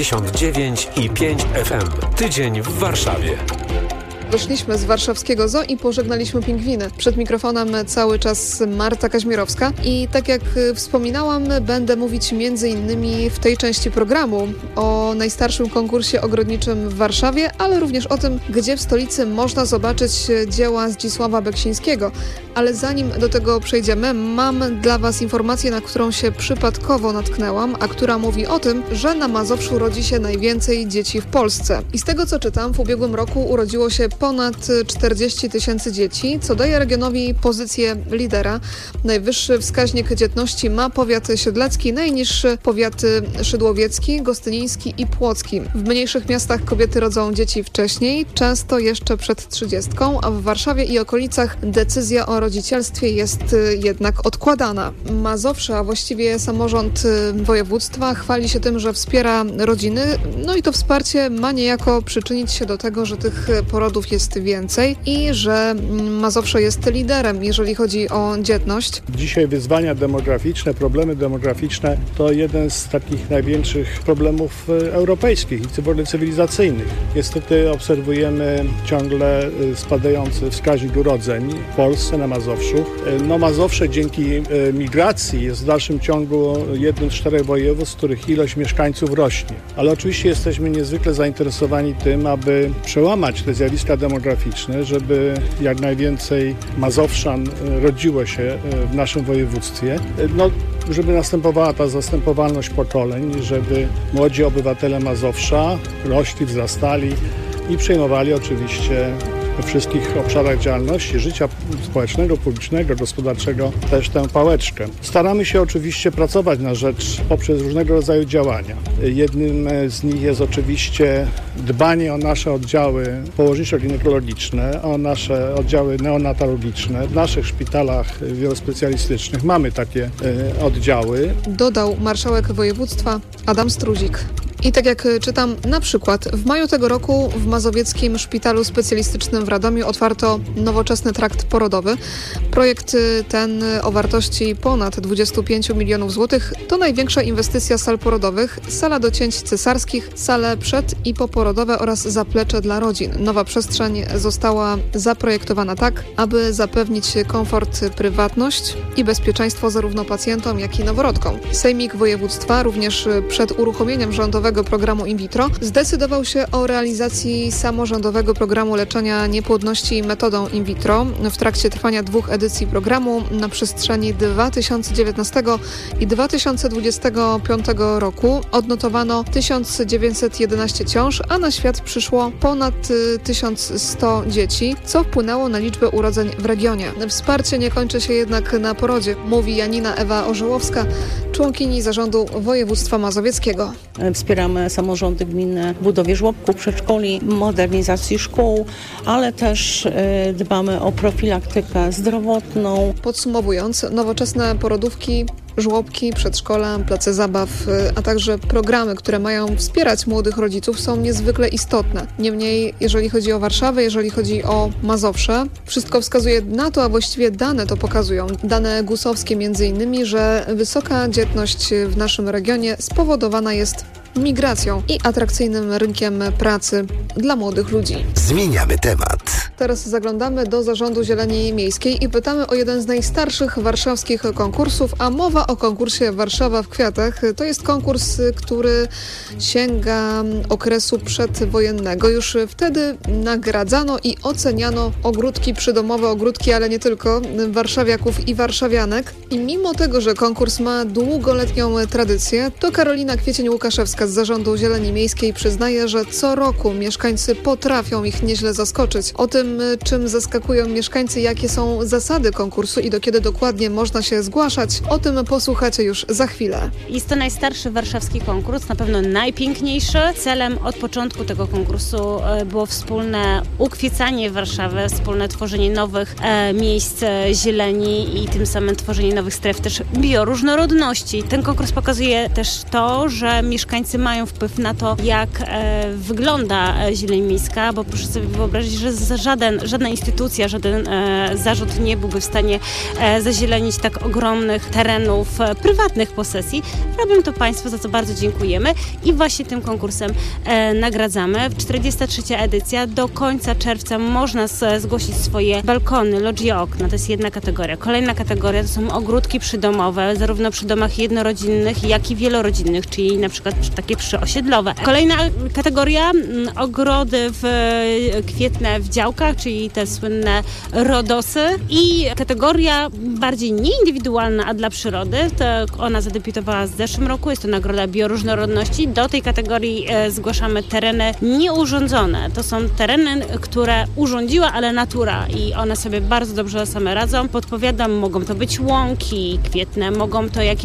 99,5 FM. Tydzień w Warszawie. Wyszliśmy z warszawskiego zoo i pożegnaliśmy pingwiny. Przed mikrofonem cały czas Marta Kaźmierowska i tak jak wspominałam, będę mówić m.in. w tej części programu o najstarszym konkursie ogrodniczym w Warszawie, ale również o tym, gdzie w stolicy można zobaczyć dzieła Zdzisława Beksińskiego. Ale zanim do tego przejdziemy, mam dla Was informację, na którą się przypadkowo natknęłam, a która mówi o tym, że na Mazowszu rodzi się najwięcej dzieci w Polsce. I z tego co czytam, w ubiegłym roku urodziło się ponad 40 000 dzieci, co daje regionowi pozycję lidera. Najwyższy wskaźnik dzietności ma powiat siedlecki, najniższy powiaty szydłowiecki, gostyniński i płocki. W mniejszych miastach kobiety rodzą dzieci wcześniej, często jeszcze przed 30, a w Warszawie i okolicach decyzja o rodzicielstwie jest jednak odkładana. Mazowsze, a właściwie samorząd województwa chwali się tym, że wspiera rodziny, no i to wsparcie ma niejako przyczynić się do tego, że tych porodów jest więcej i że Mazowsze jest liderem, jeżeli chodzi o dzietność. Dzisiaj wyzwania demograficzne, problemy demograficzne to jeden z takich największych problemów europejskich i cywilizacyjnych. Niestety obserwujemy ciągle spadający wskaźnik urodzeń w Polsce, na Mazowszu. No Mazowsze dzięki migracji jest w dalszym ciągu jednym z 4 województw, w których ilość mieszkańców rośnie. Ale oczywiście jesteśmy niezwykle zainteresowani tym, aby przełamać te zjawiska demograficzne, żeby jak najwięcej Mazowszan rodziło się w naszym województwie. No, żeby następowała ta zastępowalność pokoleń, żeby młodzi obywatele Mazowsza rośli, wzrastali i przejmowali oczywiście we wszystkich obszarach działalności, życia społecznego, publicznego, gospodarczego też tę pałeczkę. Staramy się oczywiście pracować na rzecz poprzez różnego rodzaju działania. Jednym z nich jest oczywiście dbanie o nasze oddziały położniczo-ginekologiczne, o nasze oddziały neonatologiczne. W naszych szpitalach wielospecjalistycznych mamy takie oddziały. Dodał marszałek województwa Adam Struzik. I tak jak czytam, na przykład w maju tego roku w Mazowieckim Szpitalu Specjalistycznym w Radomiu otwarto nowoczesny trakt porodowy. Projekt ten o wartości ponad 25 milionów złotych to największa inwestycja sal porodowych, sala do cięć cesarskich, sale przed- i poporodowe oraz zaplecze dla rodzin. Nowa przestrzeń została zaprojektowana tak, aby zapewnić komfort, prywatność i bezpieczeństwo zarówno pacjentom, jak i noworodkom. Sejmik województwa również przed uruchomieniem rządowego programu in vitro zdecydował się o realizacji samorządowego programu leczenia niepłodności metodą in vitro. W trakcie trwania 2 edycji programu na przestrzeni 2019 i 2025 roku odnotowano 1911 ciąż, a na świat przyszło ponad 1100 dzieci, co wpłynęło na liczbę urodzeń w regionie. Wsparcie nie kończy się jednak na porodzie, mówi Janina Ewa Orzełowska, członkini zarządu województwa mazowieckiego. Wspieramy samorządy gminne w budowie żłobków, przedszkoli, modernizacji szkół, ale też dbamy o profilaktykę zdrowotną. Podsumowując, nowoczesne porodówki, żłobki, przedszkola, place zabaw, a także programy, które mają wspierać młodych rodziców, są niezwykle istotne. Niemniej, jeżeli chodzi o Warszawę, jeżeli chodzi o Mazowsze, wszystko wskazuje na to, a właściwie dane to pokazują. Dane GUS-owskie między innymi, że wysoka dzietność w naszym regionie spowodowana jest migracją i atrakcyjnym rynkiem pracy dla młodych ludzi. Zmieniamy temat. Teraz zaglądamy do Zarządu Zieleni Miejskiej i pytamy o jeden z najstarszych warszawskich konkursów, a mowa o konkursie Warszawa w kwiatach. To jest konkurs, który sięga okresu przedwojennego. Już wtedy nagradzano i oceniano ogródki przydomowe, ogródki, ale nie tylko, warszawiaków i warszawianek. I mimo tego, że konkurs ma długoletnią tradycję, to Karolina Kwiecień-Łukaszewska z Zarządu Zieleni Miejskiej przyznaje, że co roku mieszkańcy potrafią ich nieźle zaskoczyć. O tym, czym zaskakują mieszkańcy, jakie są zasady konkursu i do kiedy dokładnie można się zgłaszać, o tym posłuchacie już za chwilę. Jest to najstarszy warszawski konkurs, na pewno najpiękniejszy. Celem od początku tego konkursu było wspólne ukwiecanie Warszawy, wspólne tworzenie nowych miejsc zieleni i tym samym tworzenie nowych stref też bioróżnorodności. Ten konkurs pokazuje też to, że mieszkańcy mają wpływ na to, jak wygląda zieleń miejska, bo proszę sobie wyobrazić, że za żadna instytucja, żaden zarząd nie byłby w stanie zazielenić tak ogromnych terenów prywatnych posesji. Robią to państwo, za co bardzo dziękujemy i właśnie tym konkursem nagradzamy. 43. edycja. Do końca czerwca można zgłosić swoje balkony, loggie, okna. To jest jedna kategoria. Kolejna kategoria to są ogródki przydomowe, zarówno przy domach jednorodzinnych, jak i wielorodzinnych, czyli na przykład takie przyosiedlowe. Kolejna kategoria ogrody kwietne w działkach, czyli te słynne rodosy i kategoria bardziej nieindywidualna, a dla przyrody. To ona zadebiutowała w zeszłym roku. Jest to nagroda bioróżnorodności. Do tej kategorii zgłaszamy tereny nieurządzone. To są tereny, które urządziła, ale natura i one sobie bardzo dobrze same radzą. Podpowiadam, mogą to być łąki kwietne, mogą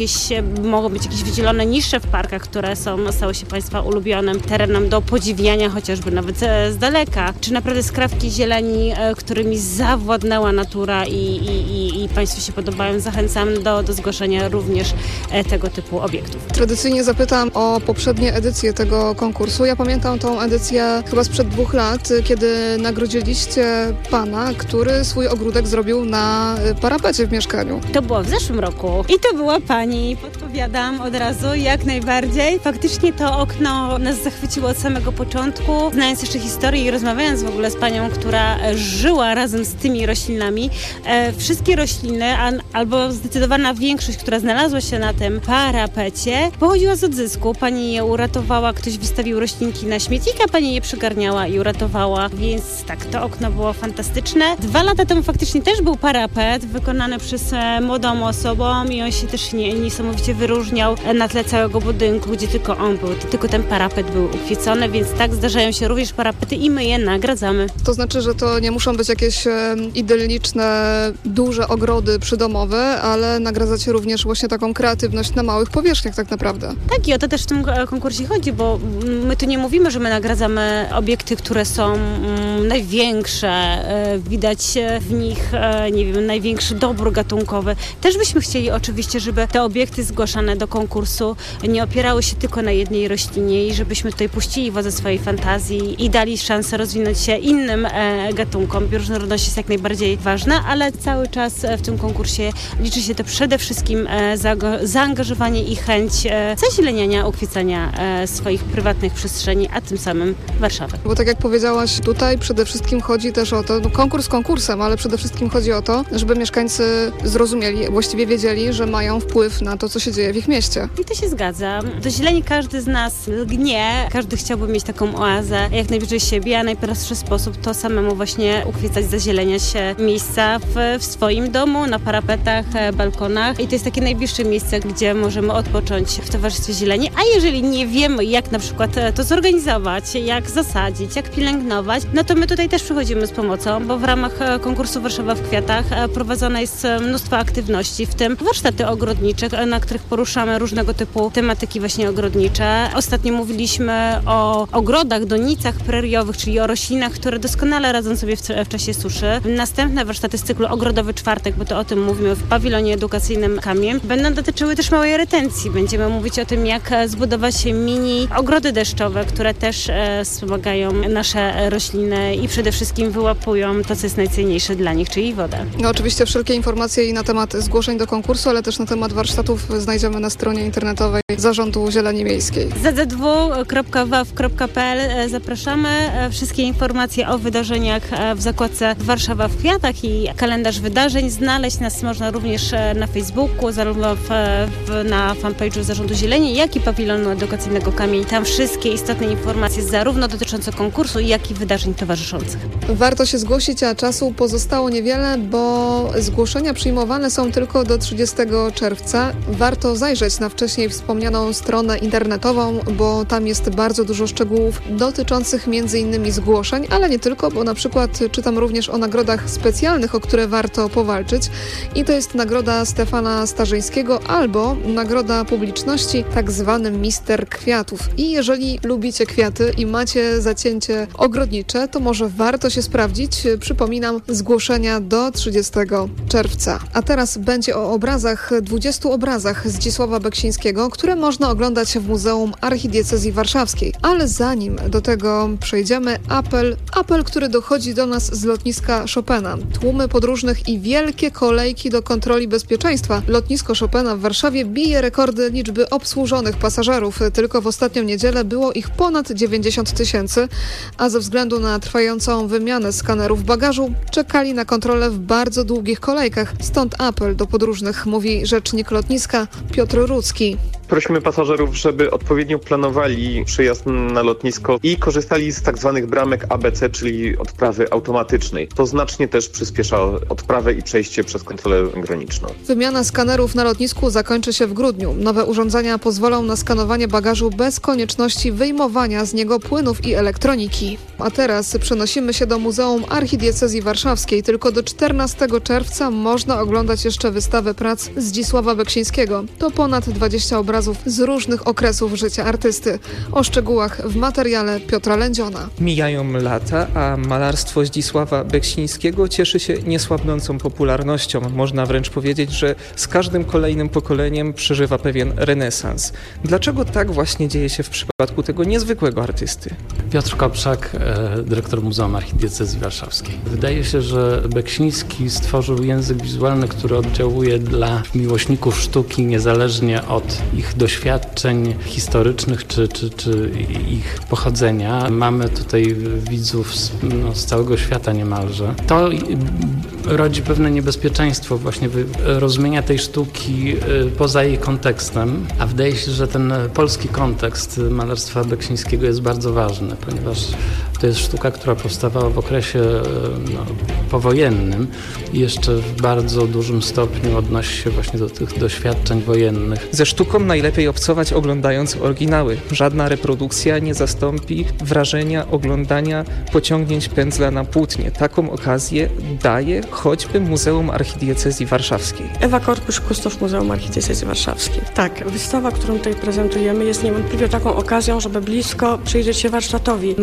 być jakieś wydzielone nisze w parkach, które stały się Państwa ulubionym terenem do podziwiania, chociażby nawet z daleka. Czy naprawdę skrawki zieleni, którymi zawładnęła natura i Państwu się podobają. Zachęcam do zgłoszenia również tego typu obiektów. Tradycyjnie zapytam o poprzednie edycje tego konkursu. Ja pamiętam tą edycję chyba sprzed 2 lat, kiedy nagrodziliście pana, który swój ogródek zrobił na parapecie w mieszkaniu. To było w zeszłym roku i to była pani. Podpowiadam od razu, jak najbardziej. Faktycznie to okno nas zachwyciło od samego początku. Znając jeszcze historię i rozmawiając w ogóle z panią, która żyła razem z tymi roślinami, wszystkie rośliny, albo zdecydowana większość, która znalazła się na tym parapecie, pochodziła z odzysku. Pani je uratowała, ktoś wystawił roślinki na śmietnik, a pani je przygarniała i uratowała. Więc tak, to okno było fantastyczne. 2 lata temu faktycznie też był parapet wykonany przez młodą osobą i on się też niesamowicie wyróżniał na tle całego budynku, gdzie tylko on był, tylko ten parapet był ukwiecony, więc tak, zdarzają się również parapety i my je nagradzamy. To znaczy, że to nie muszą być jakieś idylliczne, duże ogrody przydomowe, ale nagradzacie również właśnie taką kreatywność na małych powierzchniach tak naprawdę. Tak i o to też w tym konkursie chodzi, bo my tu nie mówimy, że my nagradzamy obiekty, które są największe, widać w nich, nie wiem, największy dobór gatunkowy. Też byśmy chcieli oczywiście, żeby te obiekty zgłaszane do konkursu nie opierały się tylko na jednej roślinie i żebyśmy tutaj puścili wodze swojej fantazji i dali szansę rozwinąć się innym gatunkom. Bioróżnorodność jest jak najbardziej ważna, ale cały czas w tym konkursie liczy się to przede wszystkim zaangażowanie i chęć zazieleniania, ukwiecania swoich prywatnych przestrzeni, a tym samym Warszawy. Bo tak jak powiedziałaś, tutaj przede wszystkim chodzi też o to, konkurs konkursem, ale przede wszystkim chodzi o to, żeby mieszkańcy zrozumieli, właściwie wiedzieli, że mają wpływ na to, co się dzieje w ich mieście. I to się zgadza. Do zieleni każdy z nas lgnie, każdy chciałby mieć taką oazę jak najbliżej siebie, a najprostszy sposób to samemu właśnie ukwiecać, zazieleniać miejsca w swoim domu, na parapetach, balkonach i to jest takie najbliższe miejsce, gdzie możemy odpocząć w towarzystwie zieleni, a jeżeli nie wiemy, jak na przykład to zorganizować, jak zasadzić, jak pielęgnować, no to my tutaj też przychodzimy z pomocą, bo w ramach konkursu Warszawa w Kwiatach prowadzone jest mnóstwo aktywności, w tym warsztaty ogrodnicze, na których poruszamy różnego typu tematyki właśnie ogrodnicze. Ostatnio mówiliśmy o ogrodach, donicach preriowych, czyli o roślinach, które doskonale radzą sobie w czasie suszy. Następne warsztaty z cyklu Ogrodowy Czwartek, bo to o tym mówimy w pawilonie edukacyjnym Kamiem, będą dotyczyły też małej retencji. Będziemy mówić o tym, jak zbudować mini ogrody deszczowe, które też wspomagają nasze rośliny i przede wszystkim wyłapują to, co jest najcenniejsze dla nich, czyli wodę. No oczywiście wszelkie informacje i na temat zgłoszeń do konkursu, ale też na temat warsztatów znajdziemy na stronie internetowej Zarządu Zieleni Miejskiej. zzw.waw.pl zapraszamy. Wszystkie informacje o wydarzeniach w zakładce Warszawa w Kwiatach i kalendarz wydarzeń. Znaleźć nas można również na Facebooku, zarówno na fanpage'u Zarządu Zieleni, jak i pawilonu edukacyjnego Kamień. Tam wszystkie istotne informacje zarówno dotyczące konkursu, jak i wydarzeń towarzyszących. Warto się zgłosić, a czasu pozostało niewiele, bo zgłoszenia przyjmowane są tylko do 30 czerwca. Warto zajrzeć na wcześniej wspomnianą stronę internetową, bo tam jest bardzo dużo szczegółów dotyczących m.in. zgłoszeń, ale nie tylko, bo na przykład czytam również o nagrodach specjalnych, o które warto powalczyć i to jest nagroda Stefana Starzyńskiego albo nagroda publiczności, tak zwany Mister Kwiatów. I jeżeli lubicie kwiaty i macie zacięcie ogrodnicze, to może warto się sprawdzić. Przypominam, zgłoszenia do 30 czerwca. A teraz będzie o obrazach, 20 obrazach Zdzisława Beksińskiego, które można oglądać w Muzeum Archidiecezji Warszawskiej. Ale zanim do tego przejdziemy, apel, który dochodzi do nas z lotniska Chopina. Tłumy podróżnych i wielkie kolejki do kontroli bezpieczeństwa. Lotnisko Chopina w Warszawie bije rekordy liczby obsłużonych pasażerów. Tylko w ostatnią niedzielę było ich ponad 90 000, a ze względu na trwającą wymianę skanerów bagażu czekali na kontrolę w bardzo długich kolejkach. Stąd apel do podróżnych, mówi rzecznik lotniska Piotr Rudzki. Prosimy pasażerów, żeby odpowiednio planowali przyjazd na lotnisko i korzystali z tak zwanych bramek ABC, czyli odprawy automatycznej. To znacznie też przyspiesza odprawę i przejście przez kontrolę graniczną. Wymiana skanerów na lotnisku zakończy się w grudniu. Nowe urządzenia pozwolą na skanowanie bagażu bez konieczności wyjmowania z niego płynów i elektroniki. A teraz przenosimy się do Muzeum Archidiecezji Warszawskiej. Tylko do 14 czerwca można oglądać jeszcze wystawę prac Zdzisława Beksińskiego. To ponad 20 obrazów z różnych okresów życia artysty. O szczegółach w materiale Piotra Lędziona. Mijają lata, a malarstwo Zdzisława Beksińskiego cieszy się niesłabnącą popularnością. Można wręcz powiedzieć, że z każdym kolejnym pokoleniem przeżywa pewien renesans. Dlaczego tak właśnie dzieje się w przypadku tego niezwykłego artysty? Piotr Kopczak, dyrektor Muzeum Archidiecezji Warszawskiej. Wydaje się, że Beksiński stworzył język wizualny, który oddziałuje dla miłośników sztuki niezależnie od ich doświadczeń historycznych czy ich pochodzenia. Mamy tutaj widzów z całego świata niemalże. To rodzi pewne niebezpieczeństwo właśnie rozumienia tej sztuki poza jej kontekstem, a wydaje się, że ten polski kontekst malarstwa Beksińskiego jest bardzo ważny, ponieważ to jest sztuka, która powstawała w okresie powojennym i jeszcze w bardzo dużym stopniu odnosi się właśnie do tych doświadczeń wojennych. Ze sztuką najlepiej obcować oglądając oryginały. Żadna reprodukcja nie zastąpi wrażenia oglądania pociągnięć pędzla na płótnie. Taką okazję daje choćby Muzeum Archidiecezji Warszawskiej. Ewa Korkusz, kustosz Muzeum Archidiecezji Warszawskiej. Tak, wystawa, którą tutaj prezentujemy, jest niewątpliwie taką okazją, żeby blisko przyjrzeć się warsztatowi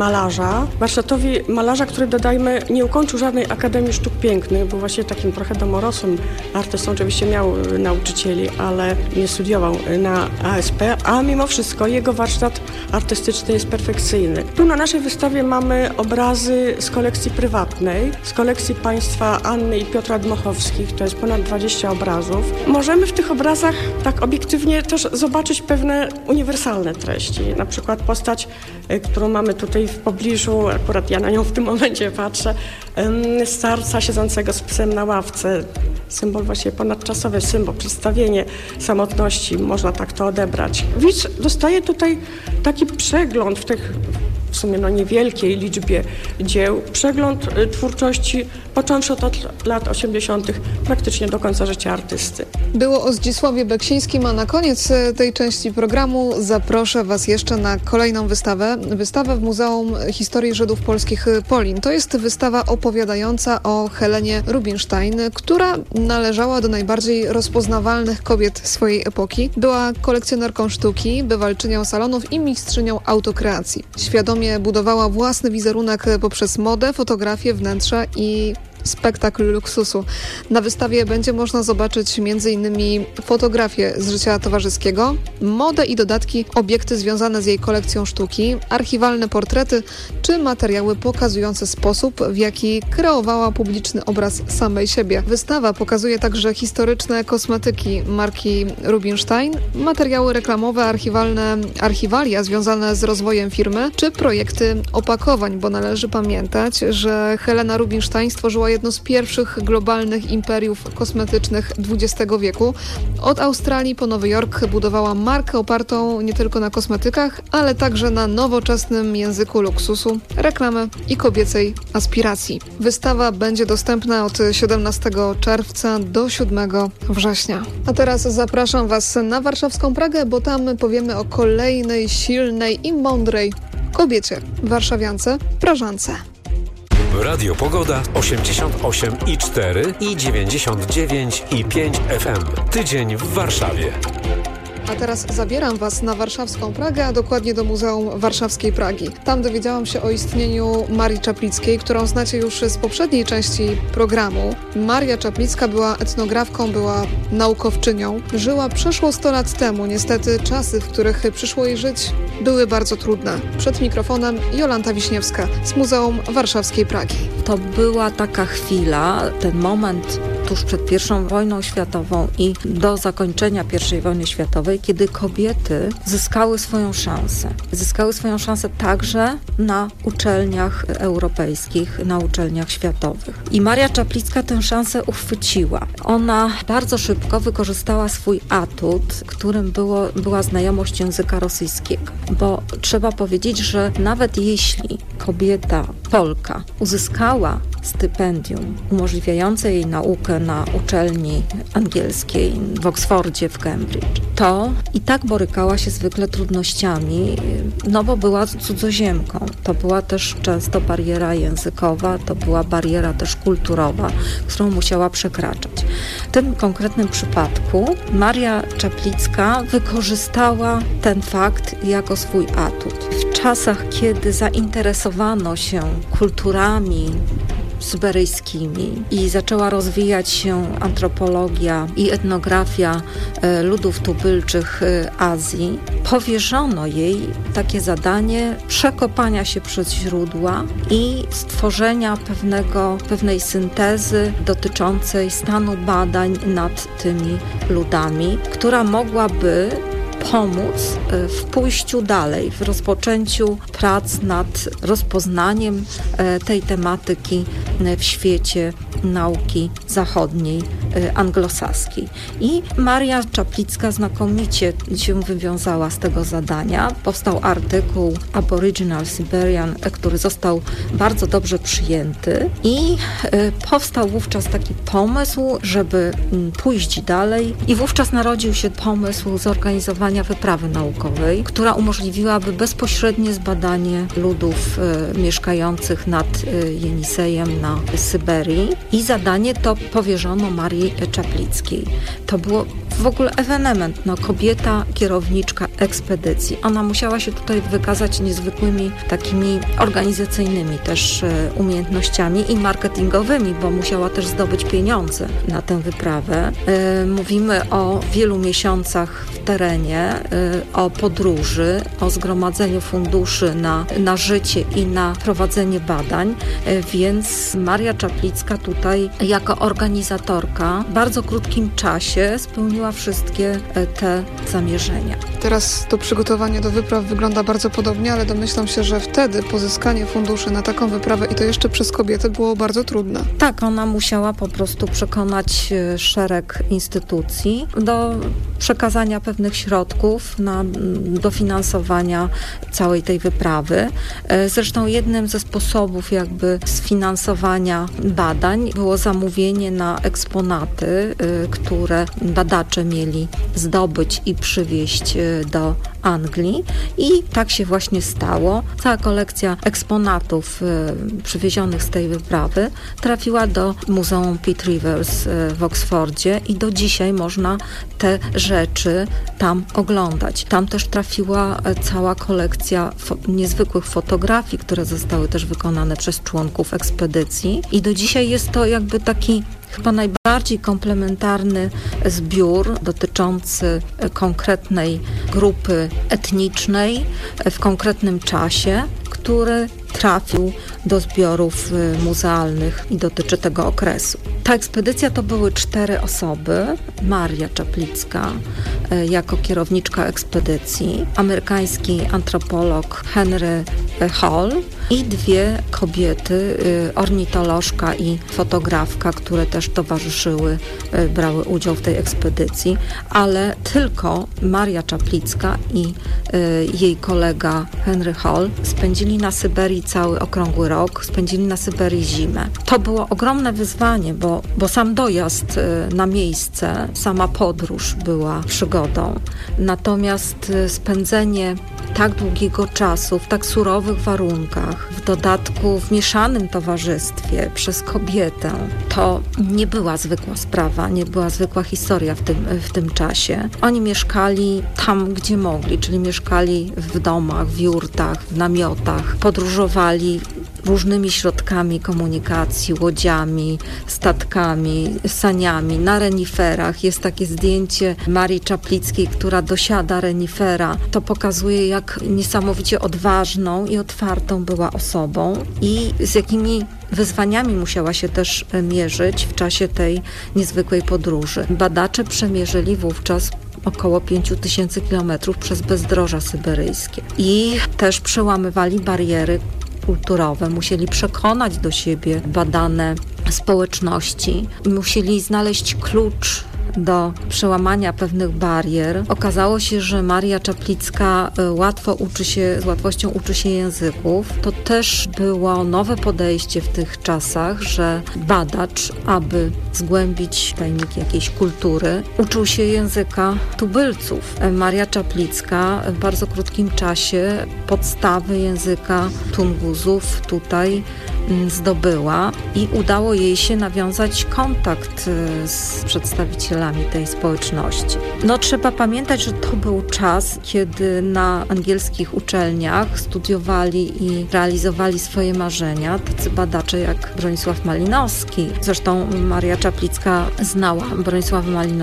malarza, który, dodajmy, nie ukończył żadnej Akademii Sztuk Pięknych, był właśnie takim trochę domorosłym artystą, oczywiście miał nauczycieli, ale nie studiował na ASP, a mimo wszystko jego warsztat artystyczny jest perfekcyjny. Tu na naszej wystawie mamy obrazy z kolekcji prywatnej, z kolekcji państwa Anny i Piotra Dmochowskich, to jest ponad 20 obrazów. Możemy w tych obrazach tak obiektywnie też zobaczyć pewne uniwersalne treści, na przykład postać, którą mamy tutaj w pobliżu, akurat ja na nią w tym momencie patrzę, starca siedzącego z psem na ławce, symbol właśnie ponadczasowy, symbol, przedstawienie samotności, można tak to odebrać. Widz dostaje tutaj taki przegląd w tych w sumie niewielkiej liczbie dzieł, przegląd twórczości począwszy od lat 80. praktycznie do końca życia artysty. Było o Zdzisławie Beksińskim, a na koniec tej części programu zaproszę Was jeszcze na kolejną wystawę. Wystawę w Muzeum Historii Żydów Polskich Polin. To jest wystawa opowiadająca o Helenie Rubinstein, która należała do najbardziej rozpoznawalnych kobiet swojej epoki. Była kolekcjonerką sztuki, bywalczynią salonów i mistrzynią autokreacji. Świadomie budowała własny wizerunek poprzez modę, fotografię, wnętrza i spektakl luksusu. Na wystawie będzie można zobaczyć m.in. fotografie z życia towarzyskiego, modę i dodatki, obiekty związane z jej kolekcją sztuki, archiwalne portrety czy materiały pokazujące sposób, w jaki kreowała publiczny obraz samej siebie. Wystawa pokazuje także historyczne kosmetyki marki Rubinstein, materiały reklamowe, archiwalia związane z rozwojem firmy czy projekty opakowań, bo należy pamiętać, że Helena Rubinstein stworzyła jedno z pierwszych globalnych imperiów kosmetycznych XX wieku. Od Australii po Nowy Jork budowała markę opartą nie tylko na kosmetykach, ale także na nowoczesnym języku luksusu, reklamy i kobiecej aspiracji. Wystawa będzie dostępna od 17 czerwca do 7 września. A teraz zapraszam Was na warszawską Pragę, bo tam powiemy o kolejnej silnej i mądrej kobiecie, warszawiance, prażance. Radio Pogoda 88,4 i 99,5 FM. Tydzień w Warszawie. A teraz zabieram Was na warszawską Pragę, a dokładnie do Muzeum Warszawskiej Pragi. Tam dowiedziałam się o istnieniu Marii Czaplickiej, którą znacie już z poprzedniej części programu. Maria Czaplicka była etnografką, była naukowczynią. Żyła przeszło 100 lat temu. Niestety czasy, w których przyszło jej żyć, były bardzo trudne. Przed mikrofonem Jolanta Wiśniewska z Muzeum Warszawskiej Pragi. To była taka chwila, ten moment tuż przed I wojną światową i do zakończenia I wojny światowej, kiedy kobiety zyskały swoją szansę. Zyskały swoją szansę także na uczelniach europejskich, na uczelniach światowych. I Maria Czaplicka tę szansę uchwyciła. Ona bardzo szybko wykorzystała swój atut, którym była znajomość języka rosyjskiego. Bo trzeba powiedzieć, że nawet jeśli kobieta, Polka, uzyskała stypendium umożliwiające jej naukę na uczelni angielskiej w Oksfordzie, w Cambridge, to i tak borykała się zwykle trudnościami, no bo była cudzoziemką. To była też często bariera językowa, to była bariera też kulturowa, którą musiała przekraczać. W tym konkretnym przypadku Maria Czaplicka wykorzystała ten fakt jako swój atut. W czasach, kiedy zainteresowano się kulturami syberyjskimi i zaczęła rozwijać się antropologia i etnografia ludów tubylczych Azji, powierzono jej takie zadanie przekopania się przez źródła i stworzenia pewnej syntezy dotyczącej stanu badań nad tymi ludami, która mogłaby pomóc w pójściu dalej, w rozpoczęciu prac nad rozpoznaniem tej tematyki w świecie nauki zachodniej, anglosaskiej. I Maria Czaplicka znakomicie się wywiązała z tego zadania. Powstał artykuł Aboriginal Siberian, który został bardzo dobrze przyjęty i powstał wówczas taki pomysł, żeby pójść dalej i wówczas narodził się pomysł zorganizowania wyprawy naukowej, która umożliwiłaby bezpośrednie zbadanie ludów mieszkających nad Jenisejem na Syberii i zadanie to powierzono Marii Czaplickiej. To było w ogóle ewenement, kobieta, kierowniczka ekspedycji. Ona musiała się tutaj wykazać niezwykłymi takimi organizacyjnymi też umiejętnościami i marketingowymi, bo musiała też zdobyć pieniądze na tę wyprawę. Mówimy o wielu miesiącach w terenie, o podróży, o zgromadzeniu funduszy na życie i na prowadzenie badań, więc Maria Czaplicka tutaj jako organizatorka w bardzo krótkim czasie spełniła wszystkie te zamierzenia. Teraz to przygotowanie do wypraw wygląda bardzo podobnie, ale domyślam się, że wtedy pozyskanie funduszy na taką wyprawę i to jeszcze przez kobiety było bardzo trudne. Tak, ona musiała po prostu przekonać szereg instytucji do przekazania pewnych środków na dofinansowania całej tej wyprawy. Zresztą jednym ze sposobów jakby sfinansowania badań było zamówienie na eksponaty, które badacze mieli zdobyć i przywieźć do Anglii i tak się właśnie stało. Cała kolekcja eksponatów przywiezionych z tej wyprawy trafiła do Muzeum Pitt Rivers w Oksfordzie i do dzisiaj można te rzeczy tam oglądać. Tam też trafiła cała kolekcja niezwykłych fotografii, które zostały też wykonane przez członków ekspedycji i do dzisiaj jest to jakby taki chyba najbardziej komplementarny zbiór dotyczący konkretnej grupy etnicznej w konkretnym czasie, który trafił do zbiorów muzealnych i dotyczy tego okresu. Ta ekspedycja to były 4 osoby. Maria Czaplicka jako kierowniczka ekspedycji, amerykański antropolog Henry Hall i 2 kobiety, ornitolożka i fotografka, które też towarzyszyły, brały udział w tej ekspedycji, ale tylko Maria Czaplicka i jej kolega Henry Hall spędzili na Syberii cały okrągły rok, spędzili na Syberii zimę. To było ogromne wyzwanie, bo sam dojazd na miejsce, sama podróż była przygodą. Natomiast spędzenie tak długiego czasu, w tak surowych warunkach, w dodatku w mieszanym towarzystwie przez kobietę, to nie była zwykła sprawa, nie była zwykła historia w tym czasie. Oni mieszkali tam, gdzie mogli, czyli mieszkali w domach, w jurtach, w namiotach, podróżowali różnymi środkami komunikacji, łodziami, statkami, saniami, na reniferach. Jest takie zdjęcie Marii Czaplickiej, która dosiada renifera. To pokazuje, jak niesamowicie odważną i otwartą była osobą i z jakimi wyzwaniami musiała się też mierzyć w czasie tej niezwykłej podróży. Badacze przemierzyli wówczas około 5000 kilometrów przez bezdroża syberyjskie i też przełamywali bariery kulturowe, musieli przekonać do siebie badane społeczności, musieli znaleźć klucz do przełamania pewnych barier. Okazało się, że Maria Czaplicka z łatwością uczy się języków. To też było nowe podejście w tych czasach, że badacz, aby zgłębić tajniki jakiejś kultury, uczył się języka tubylców. Maria Czaplicka w bardzo krótkim czasie podstawy języka Tunguzów tutaj zdobyła i udało jej się nawiązać kontakt z przedstawicielami tej społeczności. Trzeba pamiętać, że to był czas, kiedy na angielskich uczelniach studiowali i realizowali swoje marzenia tacy badacze jak Bronisław Malinowski. Zresztą Maria Czaplicka znała Bronisława Malinowskiego